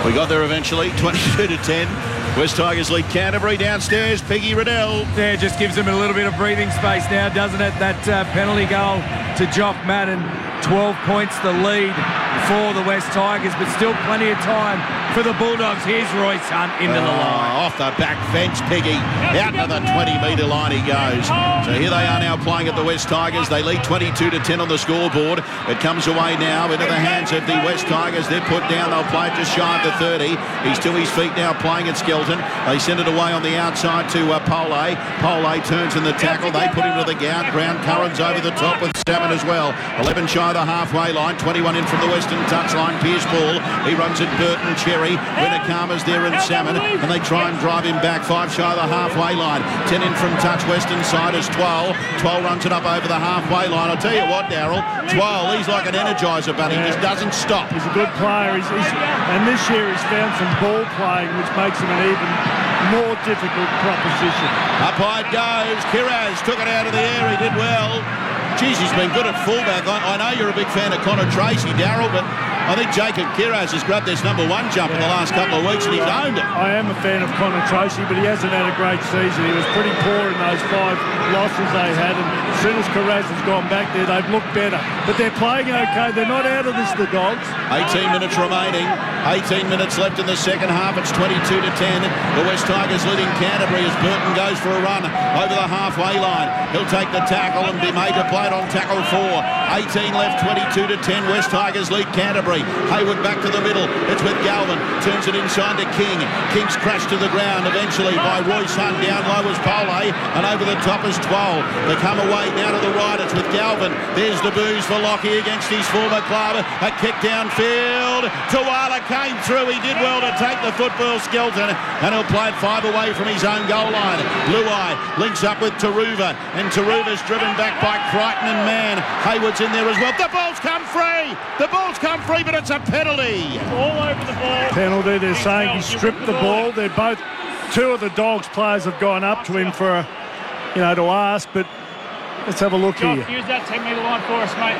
We got there eventually, 22-10. West Tigers lead Canterbury. Downstairs, Piggy Riddell. Yeah, it just gives them a little bit of breathing space now, doesn't it? That penalty goal to Jock Madden. 12 points the lead for the West Tigers, but still plenty of time for the Bulldogs. Here's Royce Hunt into the line. Off the back fence, Piggy. Out to the 20-metre line he goes. So here they are now playing at the West Tigers. They lead 22-10 on the scoreboard. It comes away now into the hands of the West Tigers. They're put down. They'll play it just shy of the 30. He's to his feet now playing at Skelton. They send it away on the outside to Pole. Pole turns in the tackle. They put him to the ground. Curran's over the top with Salmon as well. 11 shy of the halfway line. 21 in from the western touchline. Pierce ball. He runs it Burton, Cherry. Winnikama's there and Salmon. And they try and drive him back. 5 shy of the halfway line. 10 in from touch. Western side is 12. 12 runs it up over the halfway line. I'll tell you what, Daryl. 12, he's like an energizer bunny. He just doesn't stop. He's a good player. And this year he's found some ball playing, which makes him an even more difficult proposition. Up high it goes. Kiraz took it out of the air. He did well. Geez, he's been good at fullback. I know you're a big fan of Connor Tracy, Daryl, but I think Jacob Kiraz has grabbed this #1 jump in the last couple of weeks and he's owned it. I am a fan of Connor Tracy, but he hasn't had a great season. He was pretty poor in those 5 losses they had, and as soon as Kiraz has gone back there, they've looked better. But they're playing okay. They're not out of this, the Dogs. 18 minutes remaining. 18 minutes left in the second half. It's 22-10. The West Tigers leading Canterbury as Burton goes for a run over the halfway line. He'll take the tackle and be made to play it on tackle 4. 18 left, 22-10. West Tigers lead Canterbury. Hayward back to the middle. It's with Galvin. Turns it inside to King. King's crashed to the ground eventually by Royce Hunt. Down low is Pole. And over the top is 12. They come away now to the right. It's with Galvin. There's the booze for Lockie against his former club. A kick downfield. Tuala came through. He did well to take the football, Skelton. And he'll play it 5 away from his own goal line. Luai links up with Taruva. And Taruva's driven back by Crichton and Mann. Hayward's in there as well. The ball's come free. The ball's come free, but it's a penalty. All over the ball. Penalty. They're saying he stripped the ball. They're both... 2 of the Dogs players have gone up to him for, to ask, but let's have a look here. Use that 10-metre line for us, mate.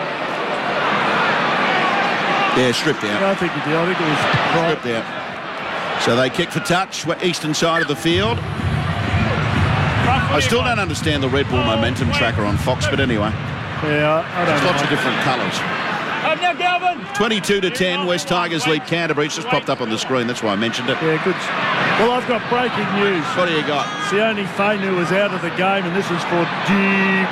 Yeah, stripped out. I think he did. I think it was right. Stripped out. So they kick for touch, eastern side of the field. I still don't understand the Red Bull momentum tracker on Fox, but anyway. Yeah, I don't know. Lots of different colours. Now, Galvin. 22-10, West Tigers lead Canterbury. It's just popped up on the screen, that's why I mentioned it. Yeah, good. Well, I've got breaking news. What do you got? Sione Fainu is out of the game, and this is for deep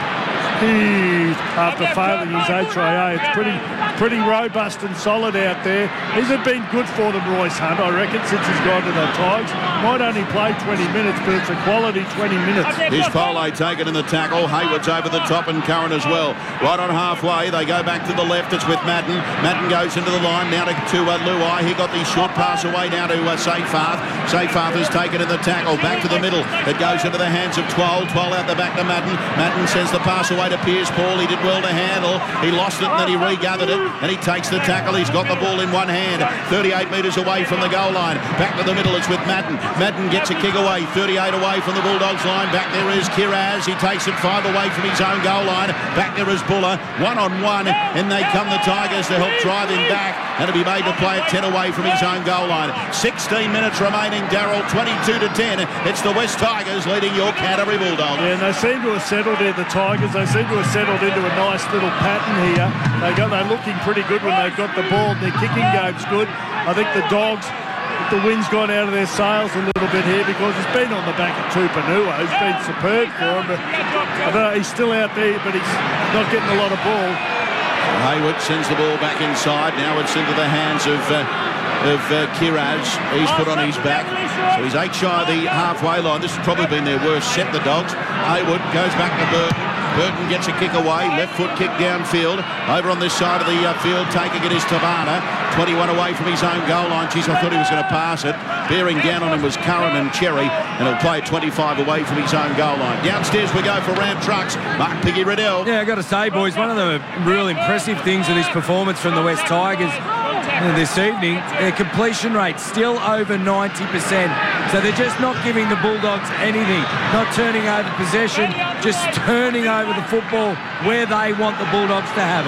after failing his HIA. It's pretty robust and solid out there. He's been good for them, Royce Hunt, I reckon, since he's gone to the Tigers. Might only play 20 minutes, but it's a quality 20 minutes. Here's Pole taken in the tackle. Hayward's over the top and Curran as well. Right on halfway, they go back to the left. It's with Madden. Madden goes into the line now to Luai. He got the short pass away now to Seyfarth. Seyfarth is taken in the tackle. Back to the middle. It goes into the hands of 12. 12 out the back to Madden. Madden sends the pass away to Pierce Paul. He did well to handle. He lost it and then he regathered it and he takes the tackle. He's got the ball in one hand. 38 metres away from the goal line. Back to the middle. It's with Madden. Madden gets a kick away. 38 away from the Bulldogs line. Back there is Kiraz. He takes it 5 away from his own goal line. Back there is Buller. 1-on-1. And they come the Tigers to help drive him back. And to be made to play it 10 away from his own goal line. 16 minutes remaining, Daryl. 22-10. It's the West Tigers leading your Canterbury Bulldogs. Yeah, and they seem to have settled in, the Tigers. They seem to have settled into a nice little pattern here. They're looking pretty good when they've got the ball. Their kicking game's good. I think the Dogs, the wind's gone out of their sails a little bit here because it's been on the back of Tupanua. He's been superb for him, but I don't know, he's still out there, but he's not getting a lot of ball. Hayward sends the ball back inside. Now it's into the hands of Kiraz. He's put on his back. So he's 8 shy of the halfway line. This has probably been their worst set, the Dogs. Hayward goes back to Burton. Burton gets a kick away. Left foot kick downfield. Over on this side of the field, taking it is Tavana. 21 away from his own goal line. Geez, I thought he was going to pass it. Bearing down on him was Curran and Cherry. And he'll play 25 away from his own goal line. Downstairs we go for Ram Trucks. Mark Piggy Riddell. Yeah, I've got to say, boys, one of the real impressive things of this performance from the West Tigers this evening, their completion rate still over 90%. So they're just not giving the Bulldogs anything, not turning over possession, just turning over the football where they want the Bulldogs to have it.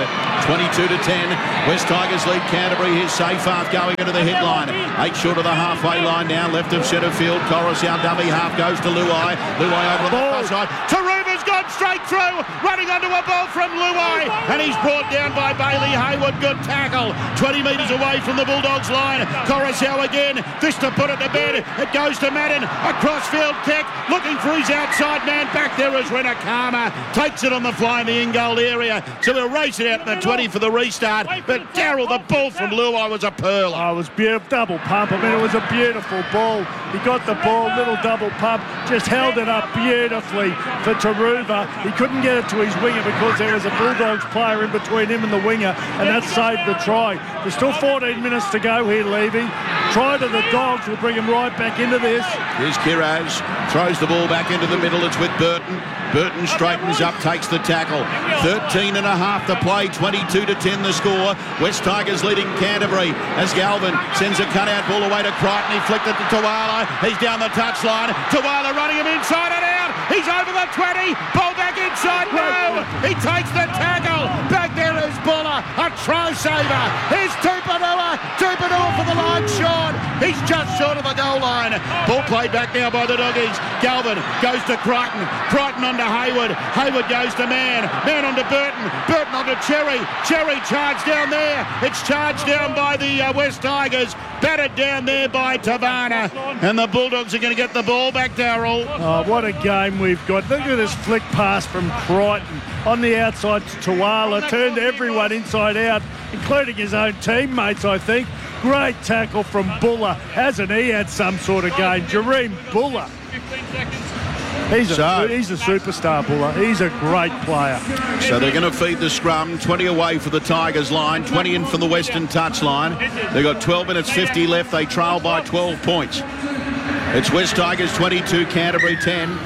22 to 10. West Tigers lead Canterbury. Here's Seyfarth going into the headline. 8 short of the halfway line now. Left of centre field. Coruscant dummy half goes to Luai. Luai over on the far side. Taruva's gone straight through. Running onto a ball from Luai. And he's brought down by Bailey Hayward. Good tackle. 20 metres away from the Bulldogs line. Coruscant again. This to put it to bed. It goes to Madden. A crossfield kick. Looking for his outside man. Back there is Renakama. Takes it on the fly in the in-goal area. So we'll race it out in the 20 for the restart. But Darryl, the ball from Luai was a pearl. Oh, it was beautiful. Double pump. I mean, it was a beautiful ball. He got the ball, little double pump, just held it up beautifully for Taruva. He couldn't get it to his winger because there was a Bulldogs player in between him and the winger, and that saved the try. There's still 14 minutes to go here, Levy. Try to the Dogs will bring him right back into this. Here's Kiraz. Throws the ball back into the middle. It's with Burton. Burton straightens up, takes the tackle. 13 and a half to play, 22 to 10 the score. West Tigers leading Canterbury as Galvin sends a cut-out ball away to Crichton. He flicked it to Tuala. He's down the touchline. Tuala running him inside and out. He's over the 20. Ball back inside. No! He takes the tackle. Back there is Buller. A try saver. Here's Tupanua. Tupanua for the line short. He's just short of the goal line. Ball played back now by the Doggies. Galvin goes to Crichton. Crichton onto Hayward. Hayward goes to Mann. Mann onto Burton. Burton onto Cherry. Cherry charged down there. It's charged down by the West Tigers. Battered down there by Tavana. And the Bulldogs are going to get the ball back, Darryl. Oh, what a game we've got. Look at this flick pass from Crichton on the outside to Tuala. Turned everyone inside out, including his own teammates, I think. Great tackle from Buller. Hasn't he had some sort of game? Jareem Buller. 15 seconds. He's a superstar, Buller. He's a great player. So they're going to feed the scrum. 20 away for the Tigers line, 20 in from the Western touch line. They've got 12 minutes 50 left. They trail by 12 points. It's West Tigers 22, Canterbury 10.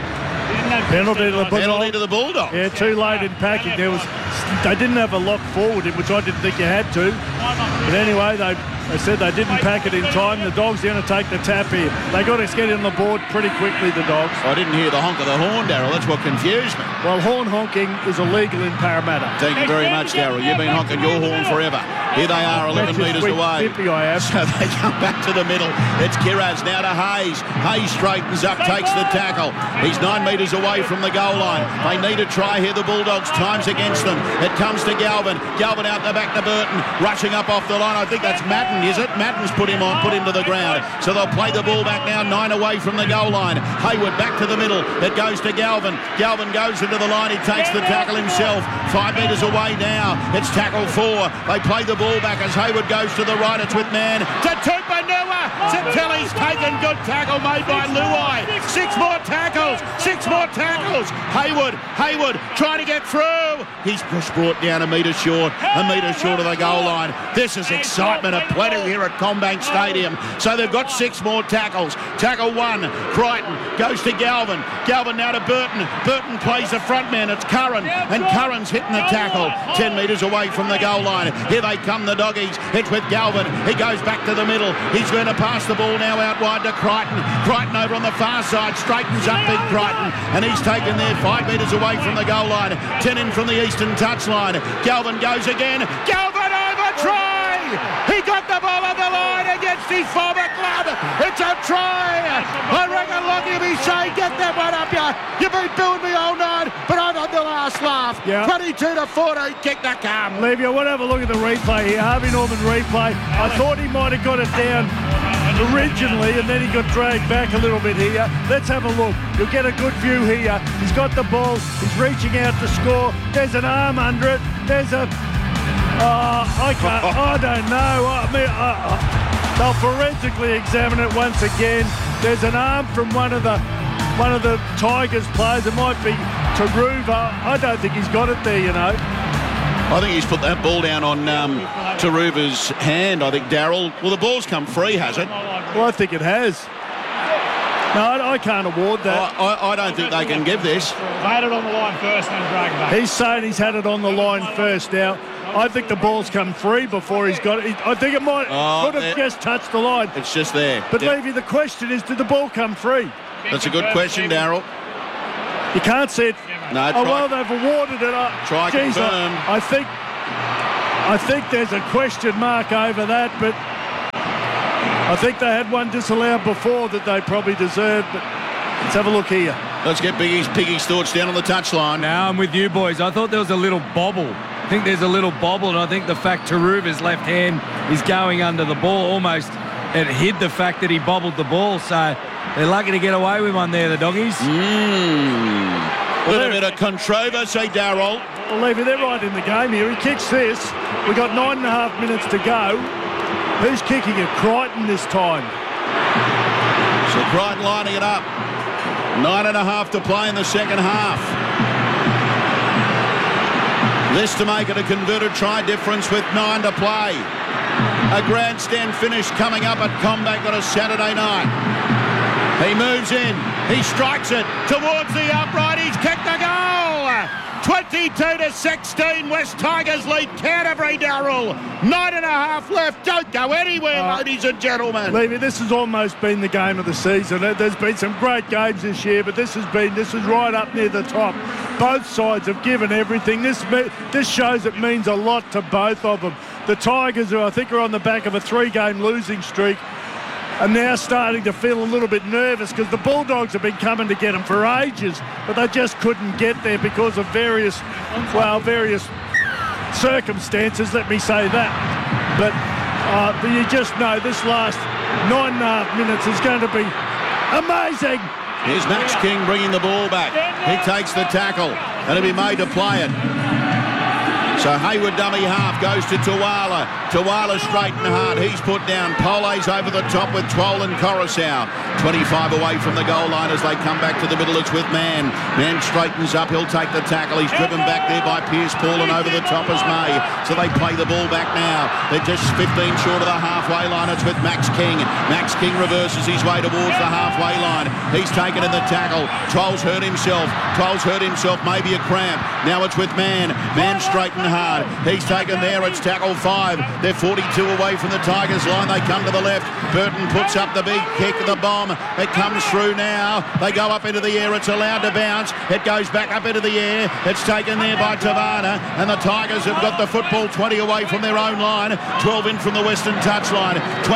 Penalty to the Bulldogs. Penalty to the Bulldogs. Yeah, too late in packing. They didn't have a lock forward, which I didn't think you had to. But anyway, they said they didn't pack it in time. The Dogs are going to take the tap here. They got to get on the board pretty quickly, the Dogs. I didn't hear the honk of the horn, Darryl. That's what confused me. Well, horn honking is illegal in Parramatta. Thank you very much, Darryl. You've been honking your horn forever. Here they are, 11 metres away. So they come back to the middle. It's Kiraz now to Hayes. Hayes straightens up, takes the tackle. He's 9 metres away from the goal line. They need a try here, the Bulldogs. Time's against them. It comes to Galvin. Galvin out the back to Burton. Rushing up off the line. I think that's Madden, is it? Madden's put him to the ground. So they'll play the ball back now, 9 away from the goal line. Hayward back to the middle. It goes to Galvin. Galvin goes into the line. He takes the tackle himself. 5 metres away now. It's tackle 4. They play the ball back as Hayward goes to the right. It's with Mann. To Tupanua. Satelli's taken. Good tackle made by Luai. 6 more tackles. 6 more tackles. Hayward trying to get through. He's just brought down a metre short of the goal line. This is excitement at plenty here at CommBank Stadium. So they've got 6 more tackles. Tackle 1. Crichton goes to Galvin. Galvin now to Burton. Burton plays the front man. It's Curran. And Curran's hitting the tackle. 10 metres away from the goal line. Here they come, the Doggies. It's with Galvin. He goes back to the middle. He's going to pass the ball now out wide to Crichton. Crichton over on the far side. Straightens up big Crichton. And he's taken there 5 metres away from the goal line. 10 in from the eastern touch line. Galvin goes again. Galvin over try! He got the ball on the line against his former club. It's a try. I reckon Lockie will be saying, get that one up here. You've been booing me all night, but I'm on the last laugh. Yeah. 22 to 14, kick the come. Levy, I want to have a look at the replay here. Harvey Norman replay. I thought he might have got it down originally and then he got dragged back a little bit here. Let's have a look. You'll get a good view here. He's got the ball. He's reaching out to score. There's an arm under it. There's a... I don't know. I mean, they'll forensically examine it once again. There's an arm from one of the Tigers players. It might be Taruva. I don't think he's got it there, you know. I think he's put that ball down on Taruva's hand, I think, Darryl. Well, the ball's come free, has it? Well, I think it has. No, I can't award that. I don't think they can give this. Had it on the line first and then drag back. He's saying he's had it on the line first. Now, I think the ball's come free before he's got it. I think it might could have just touched the line. It's just there. But Levy, the question is, did the ball come free? That's a good question, Darryl. You can't see it. No, well, they've awarded it. Try confirm. I think I think there's a question mark over that, but I think they had one disallowed before that they probably deserved, but let's have a look here. Let's get Piggy's thoughts down on the touchline. Now I'm with you, boys. I thought there was a little bobble. I think there's a little bobble, and I think the fact Taruva's left hand is going under the ball almost, it hid the fact that he bobbled the ball, so they're lucky to get away with one there, the doggies. A little bit of controversy, Darryl. Well, Levy, they're right in the game here. He kicks this. We've got 9.5 minutes to go. Who's kicking it? Crichton this time. So Crichton lining it up. 9.5 to play in the second half. This to make it a converted try difference with 9 to play. A grandstand finish coming up at Combank on a Saturday night. He moves in. He strikes it towards the upright. He's kicked the goal. 22-16. West Tigers lead Canterbury, Darryl. 9.5 left. Don't go anywhere, ladies and gentlemen. Levy, this has almost been the game of the season. There's been some great games this year, but this is right up near the top. Both sides have given everything. This shows it means a lot to both of them. The Tigers, who I think are on the back of a 3-game losing streak, are now starting to feel a little bit nervous because the Bulldogs have been coming to get them for ages, but they just couldn't get there because of various circumstances, let me say that. But you just know this last 9.5 minutes is going to be amazing. Here's Max King bringing the ball back. He takes the tackle and he'll be made to play it. So Hayward dummy half goes to Tuala. Tuala straight and hard. He's put down. Pole's over the top with Twal and Coruscant. 25 away from the goal line as they come back to the middle. It's with Mann. Mann straightens up. He'll take the tackle. He's driven back there by Pierce Paul and over the top is May. So they play the ball back now. They're just 15 short of the halfway line. It's with Max King. Max King reverses his way towards the halfway line. He's taken in the tackle. Twal's hurt himself. Maybe a cramp. Now it's with Mann. Mann straight and hard. He's taken there. It's tackle 5. They're 42 away from the Tigers line. They come to the left. Burton puts up the big kick, the bomb. It comes through now. They go up into the air. It's allowed to bounce. It goes back up into the air. It's taken there by Tavana. And the Tigers have got the football 20 away from their own line. 12 in from the Western touchline.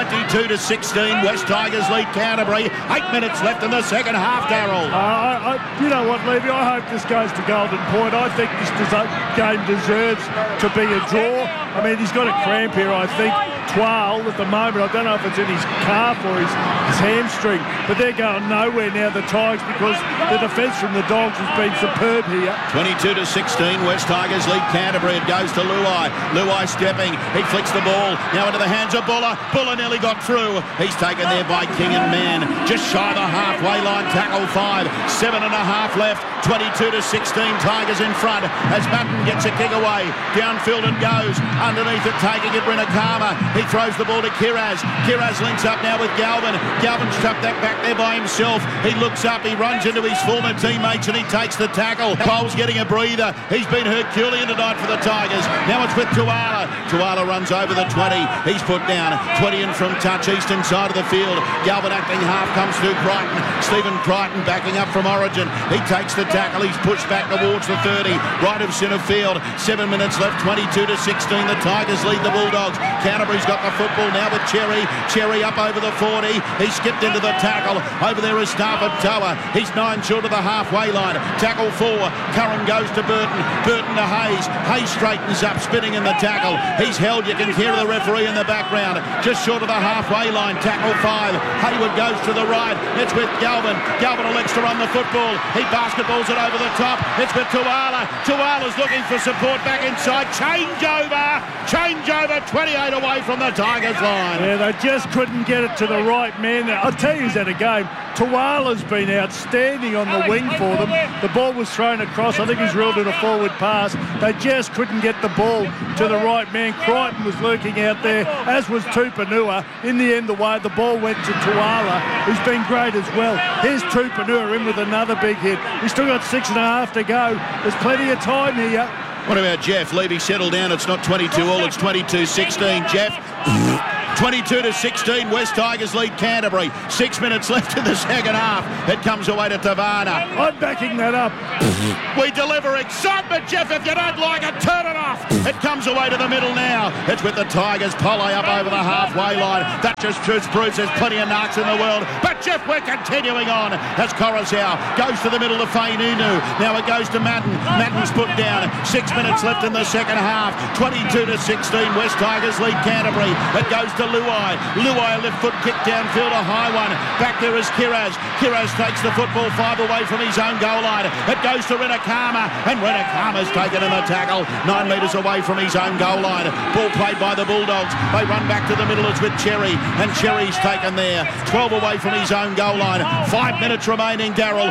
22-16. West Tigers lead Canterbury. 8 minutes left in the second half, Darryl. You know what, Levy? I hope this goes to Golden Point. I think this game deserves to be a draw. I mean, he's got a cramp here, I think. Twal at the moment, I don't know if it's in his calf or his hamstring, but they're going nowhere now, the Tigers, because the defence from the Dogs has been superb here. 22-16, West Tigers lead Canterbury. It goes to Luai. Luai stepping. He flicks the ball now into the hands of Buller. Buller nearly got through. He's taken there by King and Mann. Just shy of the halfway line. Tackle 5. 7.5 left. 22-16. Tigers in front as Button gets a kick away. Downfield it goes. Underneath it, taking it, Rinakama. He throws the ball to Kiraz. Kiraz links up now with Galvin. Galvin's trapped that back there by himself. He looks up, he runs into his former teammates and he takes the tackle. Cole's getting a breather. He's been Herculean tonight for the Tigers. Now it's with Tuala. Tuala runs over the 20. He's put down. 20 in from touch, eastern side of the field. Galvin acting half comes through Crichton. Stephen Crichton backing up from Origin. He takes the tackle. He's pushed back towards the 30. Right of centre field. 7 minutes left. 22-16. The Tigers lead the Bulldogs. Canterbury's got the football now with Cherry. Cherry up over the 40. He skipped into the tackle. Over there is Stafford Toa. He's 9 short of the halfway line. Tackle 4. Curran goes to Burton. Burton to Hayes. Hayes straightens up, spinning in the tackle. He's held. You can hear the referee in the background. Just short of the halfway line. Tackle 5. Hayward goes to the right. It's with Galvin. Galvin elects to run the football. He basketballs it over the top. It's with Tuala. Tuala's looking for support back inside. Changeover. 28 away from the Tigers line. Yeah, they just couldn't get it to the right man. I'll tell you who's at a game. Tuala's been outstanding on the wing for them. The ball was thrown across. I think he's reeled in a forward pass. They just couldn't get the ball to the right man. Crichton was lurking out there, as was Tupanua. In the end, the ball went to Tuala, who's been great as well. Here's Tupanua in with another big hit. He's still got 6.5 to go. There's plenty of time here. What about Jeff? Levy, settle down. It's not 22 all, it's 22-16. Jeff. 22-16, West Tigers lead Canterbury. 6 minutes left in the second half. It comes away to Tavana. I'm backing that up. We deliver excitement, Jeff. If you don't like it, turn it off. half. It comes away to the middle now. It's with the Tigers. Polly up over the halfway line. That just proves there's plenty of narcs in the world. But Jeff, we're continuing on as Coruscant goes to the middle to Fainunu. Now it goes to Madden. Madden's put down. 6 minutes left in the second half. 22-16. West Tigers lead Canterbury. It goes to Luai. Luai, a left foot kick downfield, a high one. Back there is Kiraz. Kiraz takes the football 5 away from his own goal line. It goes to Renakama, and Renakama's taken in the tackle 9 metres away from his own goal line. Ball played by the Bulldogs. They run back to the middle. It's with Cherry, and Cherry's taken there 12 away from his own goal line. 5 minutes remaining, Darryl.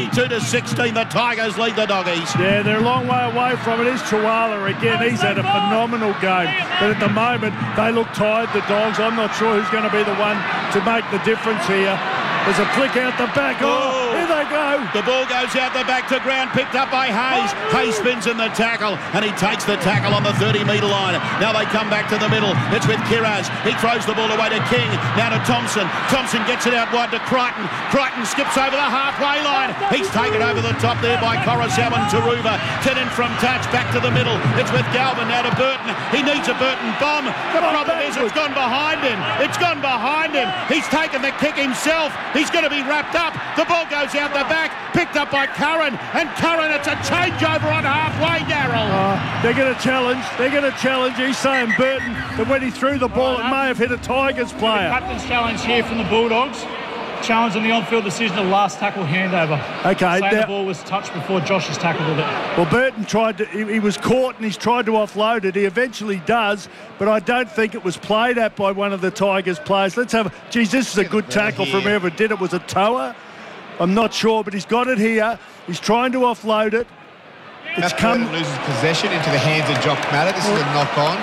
22-16. The Tigers lead the Doggies. Yeah, they're a long way away from it. Is Chihuahua again. He's had a phenomenal game, but at the moment they look tired, the Dogs. I'm not sure who's going to be the one to make the difference here. There's a flick out the back. Oh, here they go. The ball goes out the back to ground, picked up by Hayes. Hayes spins in the tackle, and he takes the tackle on the 30-metre line. Now they come back to the middle. It's with Kiraz. He throws the ball away to King. Now to Thompson. Thompson gets it out wide to Crichton. Crichton skips over the halfway line. He's taken over the top there by Coruscant and Taruva. 10 in from touch, back to the middle. It's with Galvin. Now to Burton. He needs a Burton bomb. The problem is it's gone behind him. It's gone behind him. He's taken the kick himself. He's going to be wrapped up. The ball goes out the back, picked up by Curran. And Curran, it's a changeover on halfway, Darryl. They're going to challenge. They're going to challenge. He's saying Burton that when he threw the ball, it may have hit a Tigers player. The captain's challenge here from the Bulldogs. Challenge on the on-field decision of the last tackle handover. Okay. Saying the ball was touched before Josh has tackled it. Well, Burton tried to, he was caught and he's tried to offload it. He eventually does, but I don't think it was played at by one of the Tigers players. Let's have, geez, this is a good tackle from whoever did it. Was it Toa? I'm not sure, but he's got it here. He's trying to offload it. It's come. Loses possession into the hands of Jock Matter. This is a knock-on.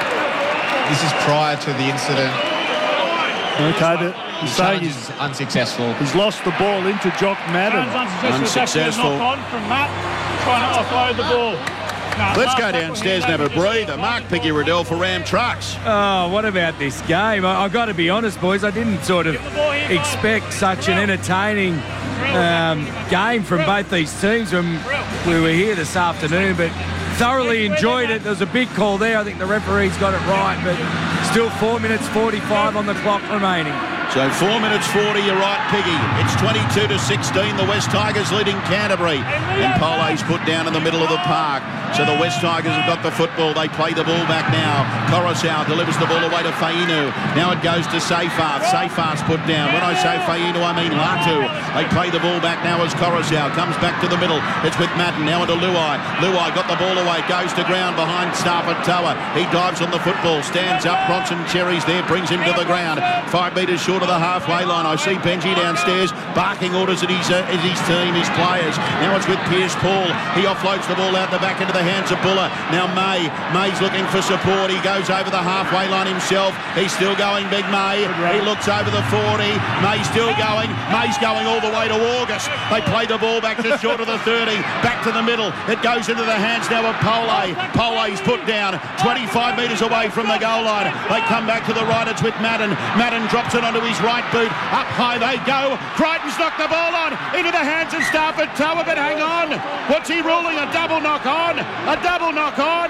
This is prior to the incident. Okay, he's saying he's unsuccessful. He's lost the ball into Jock Madden. Unsuccessful. Knock on from Matt, trying to offload the ball. Let's go downstairs and have a breather. Mark Piggy Riddell for Ram Trucks. Oh, what about this game? I've got to be honest, boys. I didn't sort of expect such an entertaining game from both these teams when we were here this afternoon, but thoroughly enjoyed it. There was a big call there. I think the referee's got it right, but still 4 minutes 45 on the clock remaining. So 4 minutes 40, you're right, Piggy. It's 22-16. The West Tigers leading Canterbury. And Pole's put down in the middle of the park. So the West Tigers have got the football. They play the ball back now. Coruscant delivers the ball away to Fainu. Now it goes to Seyfarth. Seyfarth's put down. When I say Fainu, I mean Latu. They play the ball back now as Coruscant comes back to the middle. It's with Madden. Now into Luai. Luai got the ball away. Goes to ground behind Stafford Toa. He dives on the football. Stands up. Bronson Cherry's there. Brings him to the ground. 5 metres short of the halfway line. I see Benji downstairs barking orders at his team, his players. Now it's with Pierce Paul. He offloads the ball out the back into the hands of Buller. Now May's looking for support. He goes over the halfway line himself. He's still going, Big May. He looks over the 40. May's still going. May's going all the way to August. They play the ball back just short of the 30. Back to the middle. It goes into the hands now of Pole. Pole's put down 25 metres away from the goal line. They come back to the right. It's with Madden. Madden drops it onto his right boot. Up high they go. Crichton's knocked the ball on into the hands of Stafford Toa, but hang on. What's he ruling? A double knock on. A double knock on.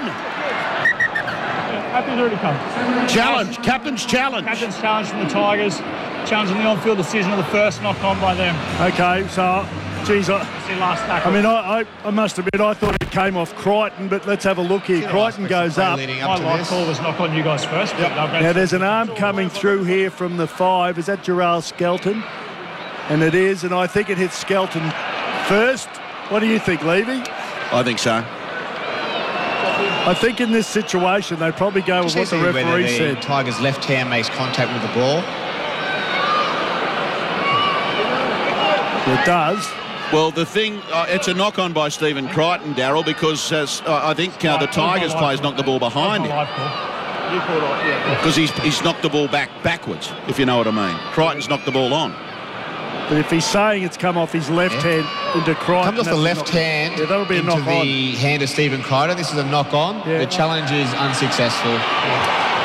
Captain's already come. Challenge. Captain's challenge. Captain's challenge from the Tigers. Challenge on the on-field decision of the first knock on by them. Okay, so, geez, last tackle. I mean, I must admit, I thought it came off Crichton, but let's have a look here. Crichton goes up. My light call was knock on you guys first. Yep. Now, there's an arm coming through here from the 5. Is that Gerald Skelton? And it is, and I think it hits Skelton first. What do you think, Levy? I think so. I think in this situation, they probably go with what the referee said. Tigers' left hand makes contact with the ball. It does. Well, the thing, it's a knock-on by Stephen Crichton, Darryl, because I think the Tigers players knocked the ball behind him. Because he's knocked the ball backwards, if you know what I mean. Crichton's knocked the ball on. But if he's saying it's come off his left hand into Crichton... Comes off the left hand that'll be a into knock-on. the hand of Stephen Crichton. This is a knock-on. Yeah. The challenge is unsuccessful.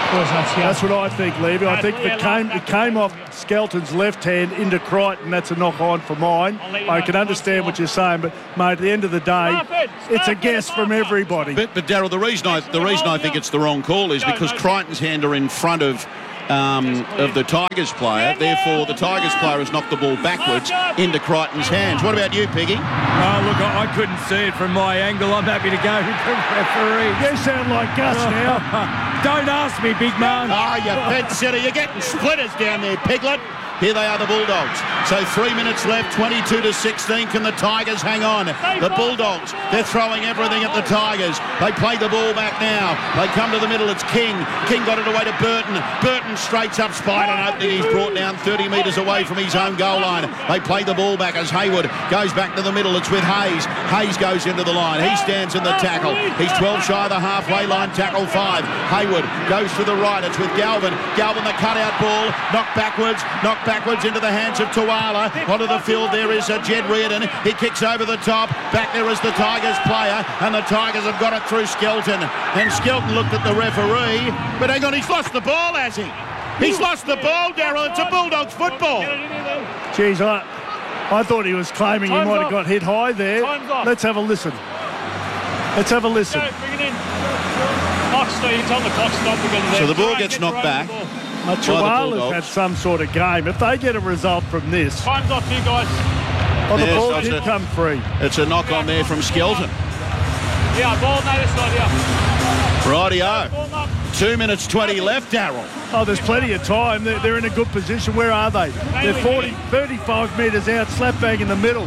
That's what I think, Levy. I think it came off Skelton's left hand into Crichton. That's a knock-on for mine. I can understand what you're saying, but, mate, at the end of the day, it's a guess from everybody. But Daryl, the reason I think it's the wrong call is because Crichton's hand are in front of the Tigers player. Therefore, the Tigers player has knocked the ball backwards into Crichton's hands. What about you, Piggy? Oh, look, I couldn't see it from my angle. I'm happy to go with the referee. You sound like Gus now. Don't ask me, big man. You fed city. You're getting splitters down there, Piglet. Here they are, the Bulldogs. So 3 minutes left, 22-16. Can the Tigers hang on? The Bulldogs, they're throwing everything at the Tigers. They play the ball back now. They come to the middle. It's King. King got it away to Burton. Burton straights up Spider opening. He's brought down 30 metres away from his own goal line. They play the ball back as Hayward goes back to the middle. It's with Hayes. Hayes goes into the line. He stands in the tackle. He's 12 shy of the halfway line. Tackle 5. Hayward goes to the right. It's with Galvin. Galvin, the cutout ball. Knocked backwards into the hands of Tuala. Onto the field there is Jed Reardon. He kicks over the top. Back there is the Tigers player, and the Tigers have got it through Skelton. And Skelton looked at the referee, but hang on, he's lost the ball, has he? He's lost the ball, Daryl. It's a Bulldogs football. Jeez, I thought he was claiming he might have got hit high there. Let's have a listen. Let's have a listen. Bring it in. You tell the clock stop because so the ball gets knocked back. Chihuahua's had some sort of game. If they get a result from this... Time's off here, guys. Oh, the ball did come free. It's a knock on there from Skelton. Yeah, ball on this side, yeah. Rightio. 2 minutes 20 left, Daryl. Oh, there's plenty of time. They're in a good position. Where are they? They're 35 metres out, slap bang in the middle.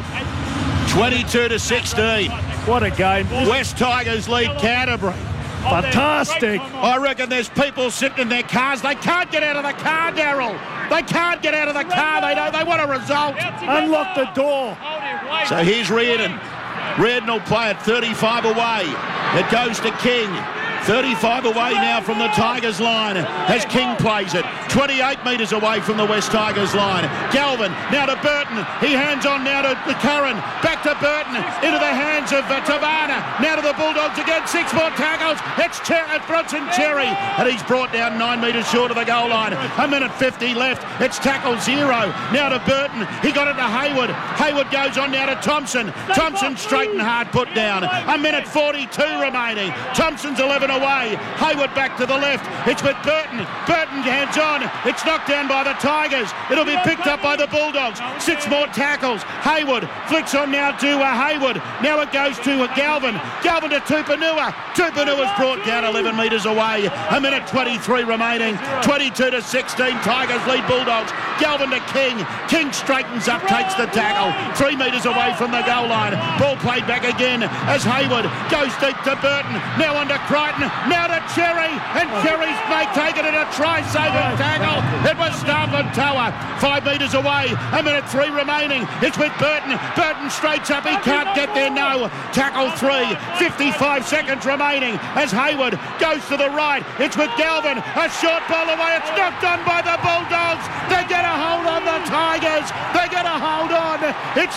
22-16. What a game. West Tigers lead Canterbury. Fantastic. I reckon there's people sitting in their cars. They can't get out of the car, Daryl. They can't get out of the car. They want a result. Unlock the door. So here's Reardon. Reardon will play it 35 away. It goes to King. 35 away now from the Tigers line as King plays it. 28 metres away from the West Tigers line. Galvin now to Burton. He hands on now to Curran. Back to Burton. Into the hands of Tavana. Now to the Bulldogs again. 6 more tackles. It's Bronson Cherry. And he's brought down 9 metres short of the goal line. 1:50 left. It's tackle 0. Now to Burton. He got it to Hayward. Hayward goes on now to Thompson. Thompson straight and hard put down. 1:42 remaining. Thompson's 11 away. Hayward back to the left. It's with Burton. Burton hands on. It's knocked down by the Tigers. It'll be picked up by the Bulldogs. 6 more tackles. Hayward flicks on now to Hayward. Now it goes to Galvin. Galvin to Tupanua. Tupanua's brought down 11 metres away. 1:23 remaining. 22-16. Tigers lead Bulldogs. Galvin to King. King straightens up, takes the tackle. 3 metres away from the goal line. Ball played back again as Hayward goes deep to Burton. Now on to Crichton. Now to Cherry. And Cherry's taken it a try-saving tackle. It was Stafford Tower. 5 metres away. 1:03 remaining. It's with Burton. Burton straights up. He can't get there. No. Tackle 3. 55 seconds remaining as Hayward goes to the right. It's with Galvin. A short ball away. It's knocked on by the Bulldogs. They get a hold on the Tigers. They get a hold on. It's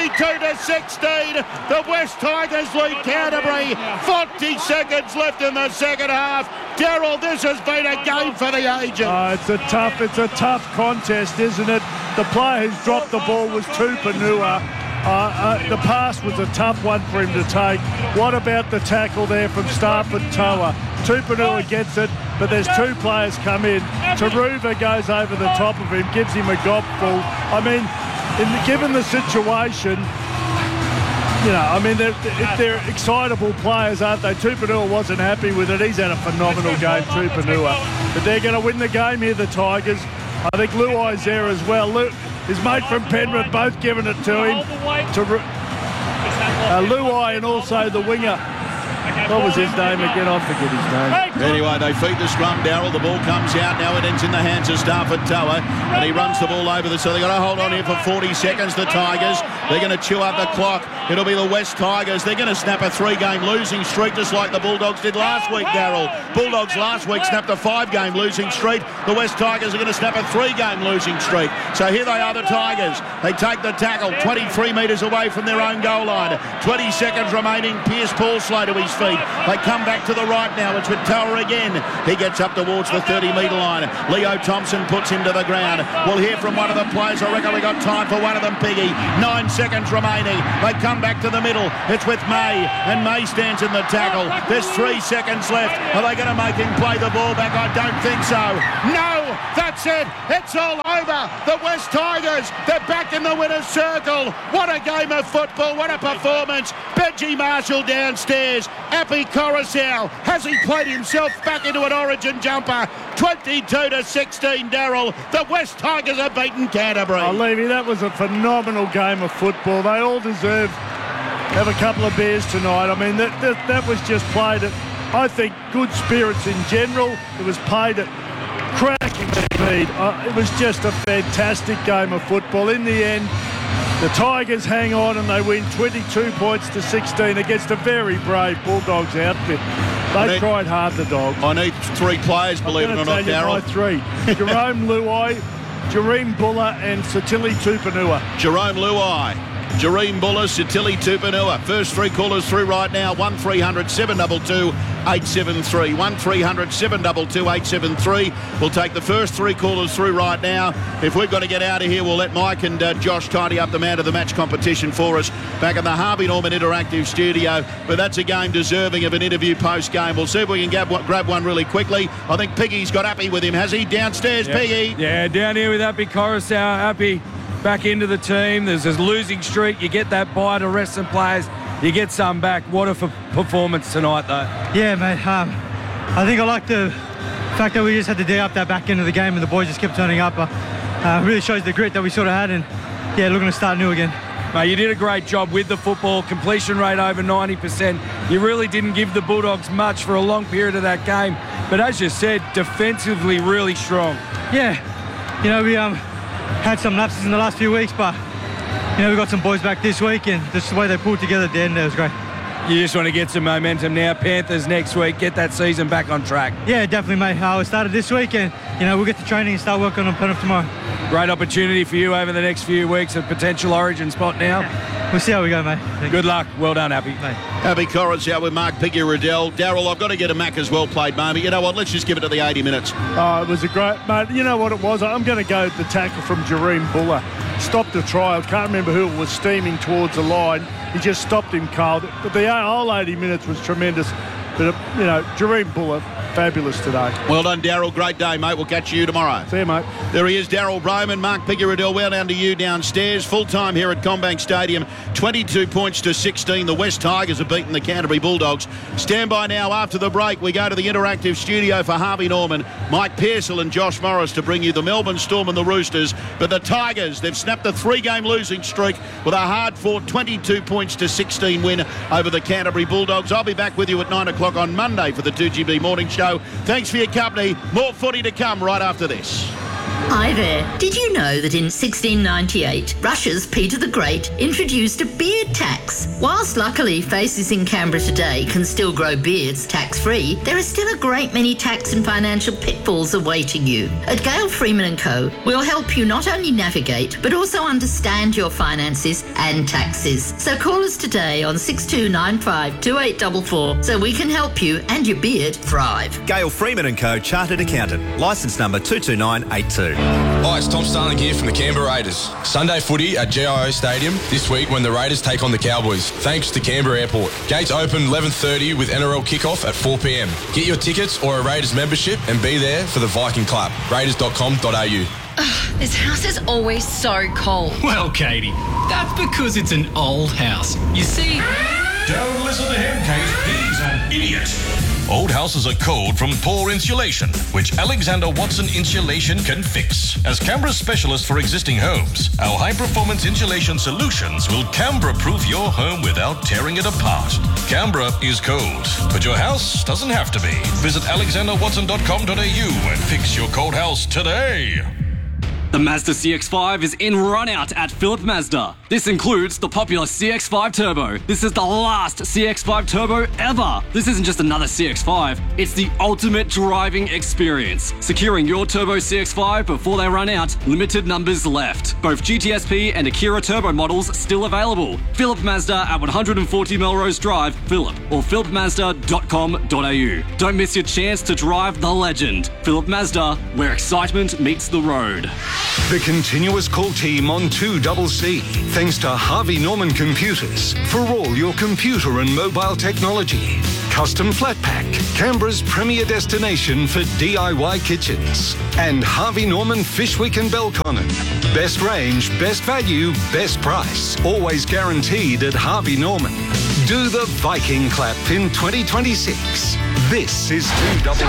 22-16. The West Tigers lead Canterbury. 40 seconds left in the second half. Daryl, this has been a game for the ages. It's a tough contest, isn't it? The player who's dropped the ball was Tupanua. The pass was a tough one for him to take. What about the tackle there from Stafford Toa? Tupanua gets it, but there's 2 players come in. Taruva goes over the top of him, gives him a gobful. I mean, given the situation, they're excitable players, aren't they? Tupanua wasn't happy with it. He's had a phenomenal game, Tupanua. But they're going to win the game here, the Tigers. I think Luai's there as well. His mate from Penrith both giving it to him. Luai and also the winger. What was his name again? I forget his name. Anyway, they feed the scrum, Daryl. The ball comes out. Now it ends in the hands of Stafford Toa. And he runs the ball over. So they've got to hold on here for 40 seconds, the Tigers. They're going to chew up the clock. It'll be the West Tigers. They're going to snap a 3-game losing streak, just like the Bulldogs did last week, Daryl. Bulldogs last week snapped a 5-game losing streak. The West Tigers are going to snap a 3-game losing streak. So here they are, the Tigers. They take the tackle 23 metres away from their own goal line. 20 seconds remaining. Pierce Paulslow to his feet. They come back to the right now. It's with Tower again. He gets up towards the 30-metre line. Leo Thompson puts him to the ground. We'll hear from one of the players. I reckon we got time for one of them, Piggy. 9 seconds remaining. They come back to the middle. It's with May, and May stands in the tackle. There's 3 seconds left. Are they going to make him play the ball back? I don't think so. No, that's it. It's all over. The West Tigers, they're back in the winner's circle. What a game of football. What a performance. Benji Marshall downstairs. Appy Coruscant. Has he played himself back into an Origin jumper? 22-16, Darryl. The West Tigers have beaten Canterbury. Oh, Levy, that was a phenomenal game of football. They all deserve have a couple of beers tonight. I mean, that was just played at, I think, good spirits in general. It was played at cracking speed. It was just a fantastic game of football. In the end, the Tigers hang on and they win 22 points to 16 against a very brave Bulldogs outfit. They tried hard, the Dogs. I need 3 players, believe it or not, Darryl. 3. Jerome Luai, Jareem Buller and Satili Tupanua. Jerome Luai, Jareem Buller, Satili Tupanua. First 3 callers through right now. 1300 722 873. 1300 722 873. We'll take the first 3 callers through right now. If we've got to get out of here, we'll let Mike and Josh tidy up the man of the match competition for us back in the Harvey Norman Interactive Studio. But that's a game deserving of an interview post-game. We'll see if we can grab one really quickly. I think Piggy's got Appy with him, has he? Downstairs, yep. Piggy. Yeah, down here with Appy Coruscant. Appy back into the team. There's a losing streak. You get that bye to rest some players. You get some back. What a performance tonight, though. Yeah, mate. I think I like the fact that we just had to D up that back end of the game and the boys just kept turning up. Really shows the grit that we sort of had, and yeah, looking to start new again. Mate, you did a great job with the football. Completion rate over 90%. You really didn't give the Bulldogs much for a long period of that game. But as you said, defensively really strong. Yeah. You know, we had some lapses in the last few weeks, but you know, we got some boys back this week, and just the way they pulled together at the end, it was great. You just want to get some momentum now. Panthers next week, get that season back on track. Yeah, definitely, mate. We started this week, and you know, we'll get to training and start working on Penrith tomorrow. Great opportunity for you over the next few weeks, a potential Origin spot now. Yeah. We'll see how we go, mate. Good luck. Well done, Appy. Appy Coruscant with Mark Piggy Riddell. Darryl, I've got to get a Mac as well played moment. You know what? Let's just give it to the 80 minutes. Oh, it was a great, mate. You know what it was? I'm going to go with the tackle from Jareem Buller. Stopped the try. I can't remember who was steaming towards the line. He just stopped him cold. But the whole 80 minutes was tremendous. But, you know, Jareem Buller, fabulous today. Well done, Darryl. Great day, mate. We'll catch you tomorrow. See you, mate. There he is, Darryl Broman. Mark Piggy Riddell, well down to you downstairs. Full time here at CommBank Stadium. 22 points to 16. The West Tigers have beaten the Canterbury Bulldogs. Stand by now. After the break, we go to the interactive studio for Harvey Norman, Mike Pearsall and Josh Morris to bring you the Melbourne Storm and the Roosters. But the Tigers, they've snapped a 3-game losing streak with a hard-fought 22 points to 16 win over the Canterbury Bulldogs. I'll be back with you at 9 o'clock on Monday for the 2GB Morning Show. Thanks for your company. More footy to come right after this. Hi there. Did you know that in 1698, Russia's Peter the Great introduced a beard tax? Whilst luckily faces in Canberra today can still grow beards tax-free, there are still a great many tax and financial pitfalls awaiting you. At Gale Freeman & Co, we'll help you not only navigate, but also understand your finances and taxes. So call us today on 6295 2844 so we can help you and your beard thrive. Gale Freeman & Co, Chartered Accountant. Licence number 22982. Hi, it's Tom Starling here from the Canberra Raiders. Sunday footy at GIO Stadium this week when the Raiders take on the Cowboys, thanks to Canberra Airport. Gates open 11:30 with NRL kickoff at 4 p.m. Get your tickets or a Raiders membership and be there for the Viking Club. Raiders.com.au. This house is always so cold. Well, Katie, that's because it's an old house. You see... Don't listen to him, Kate. He's an idiot. Old houses are cold from poor insulation, which Alexander Watson Insulation can fix. As Canberra's specialist for existing homes, our high-performance insulation solutions will Canberra-proof your home without tearing it apart. Canberra is cold, but your house doesn't have to be. Visit alexanderwatson.com.au and fix your cold house today. The Mazda CX-5 is in run-out at Phillip Mazda. This includes the popular CX-5 Turbo. This is the last CX-5 Turbo ever. This isn't just another CX-5, it's the ultimate driving experience. Securing your Turbo CX-5 before they run out, limited numbers left. Both GTSP and Akira Turbo models still available. Phillip Mazda at 140 Melrose Drive, Phillip, or phillipmazda.com.au. Don't miss your chance to drive the legend. Phillip Mazda, where excitement meets the road. The continuous call team on 2CC, thanks to Harvey Norman Computers for all your computer and mobile technology. Custom Flat Pack, Canberra's premier destination for DIY kitchens. And Harvey Norman Fish Week and Belconnen. Best range, best value, best price. Always guaranteed at Harvey Norman. Do the Viking clap in 2026. This is 2CC. Don't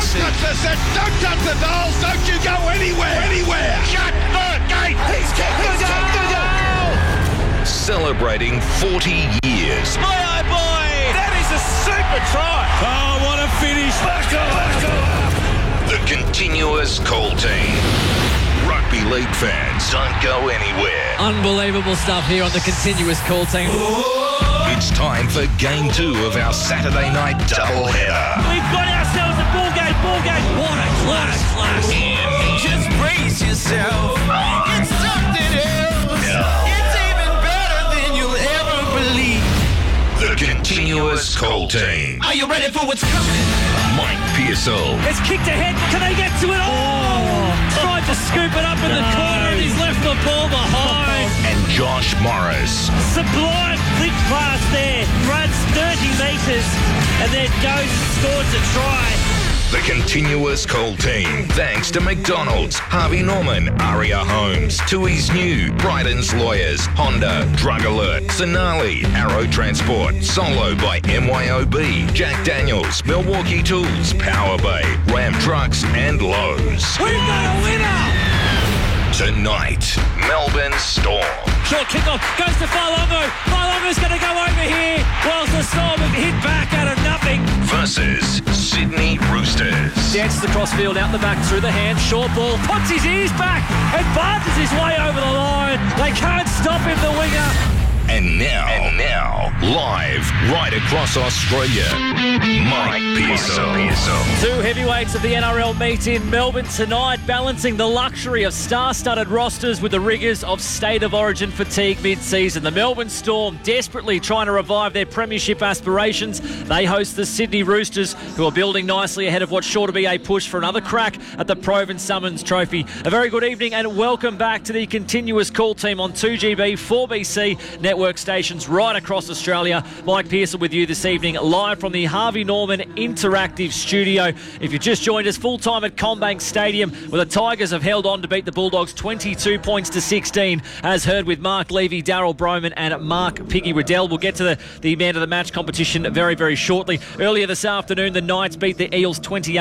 touch the dolls! Don't you go anywhere! Shut the gate! He's kicked the goal! Celebrating 40 years. My eye boy! That is a super try! Oh, what a finish! Let's go! The continuous call team. Rugby league fans, don't go anywhere. Unbelievable stuff here on the continuous call team. It's time for game 2 of our Saturday night doubleheader. We've got ourselves a ball game! What a class! Just brace yourself. It's something else. It's even better than you'll ever believe. The continuous call team. Are you ready for what's coming? Mike Pearsall. It's kicked ahead. Can they get to it? Oh! Tried to scoop it up in the corner and he's left the ball behind. And Josh Morris. Sublime flick pass there. Runs 30 metres and then goes and scores a try. The continuous call team. Thanks to McDonald's, Harvey Norman, Aria Homes, Tui's New, Bryden's Lawyers, Honda, Drug Alert, Sonali, Arrow Transport, Solo by MYOB, Jack Daniels, Milwaukee Tools, Power Bay, Ram Trucks and Lowe's. We've got a winner! Tonight, Melbourne Storm. Short kickoff goes to Failongo. Failongo's going to go over here whilst the Storm have hit back out of nothing. Versus Sydney Roosters. Dances across field, out the back, through the hands, short ball, puts his ears back and barges his way over the line. They can't stop him, the winger. And now, live right across Australia, Mike Pearsall. Two heavyweights of the NRL meet in Melbourne tonight, balancing the luxury of star-studded rosters with the rigours of State of Origin fatigue mid-season. The Melbourne Storm desperately trying to revive their premiership aspirations. They host the Sydney Roosters, who are building nicely ahead of what's sure to be a push for another crack at the Provan Summons Trophy. A very good evening and welcome back to the continuous call team on 2GB, 4BC network stations right across Australia. Mike Pearsall with you this evening, live from the Harvey Norman Interactive Studio. If you just joined us full-time at CommBank Stadium, where the Tigers have held on to beat the Bulldogs 22 points to 16, as heard with Mark Levy, Daryl Broman and Mark Piggy Riddell. We'll get to the man of the match competition very, very shortly. Earlier this afternoon, the Knights beat the Eels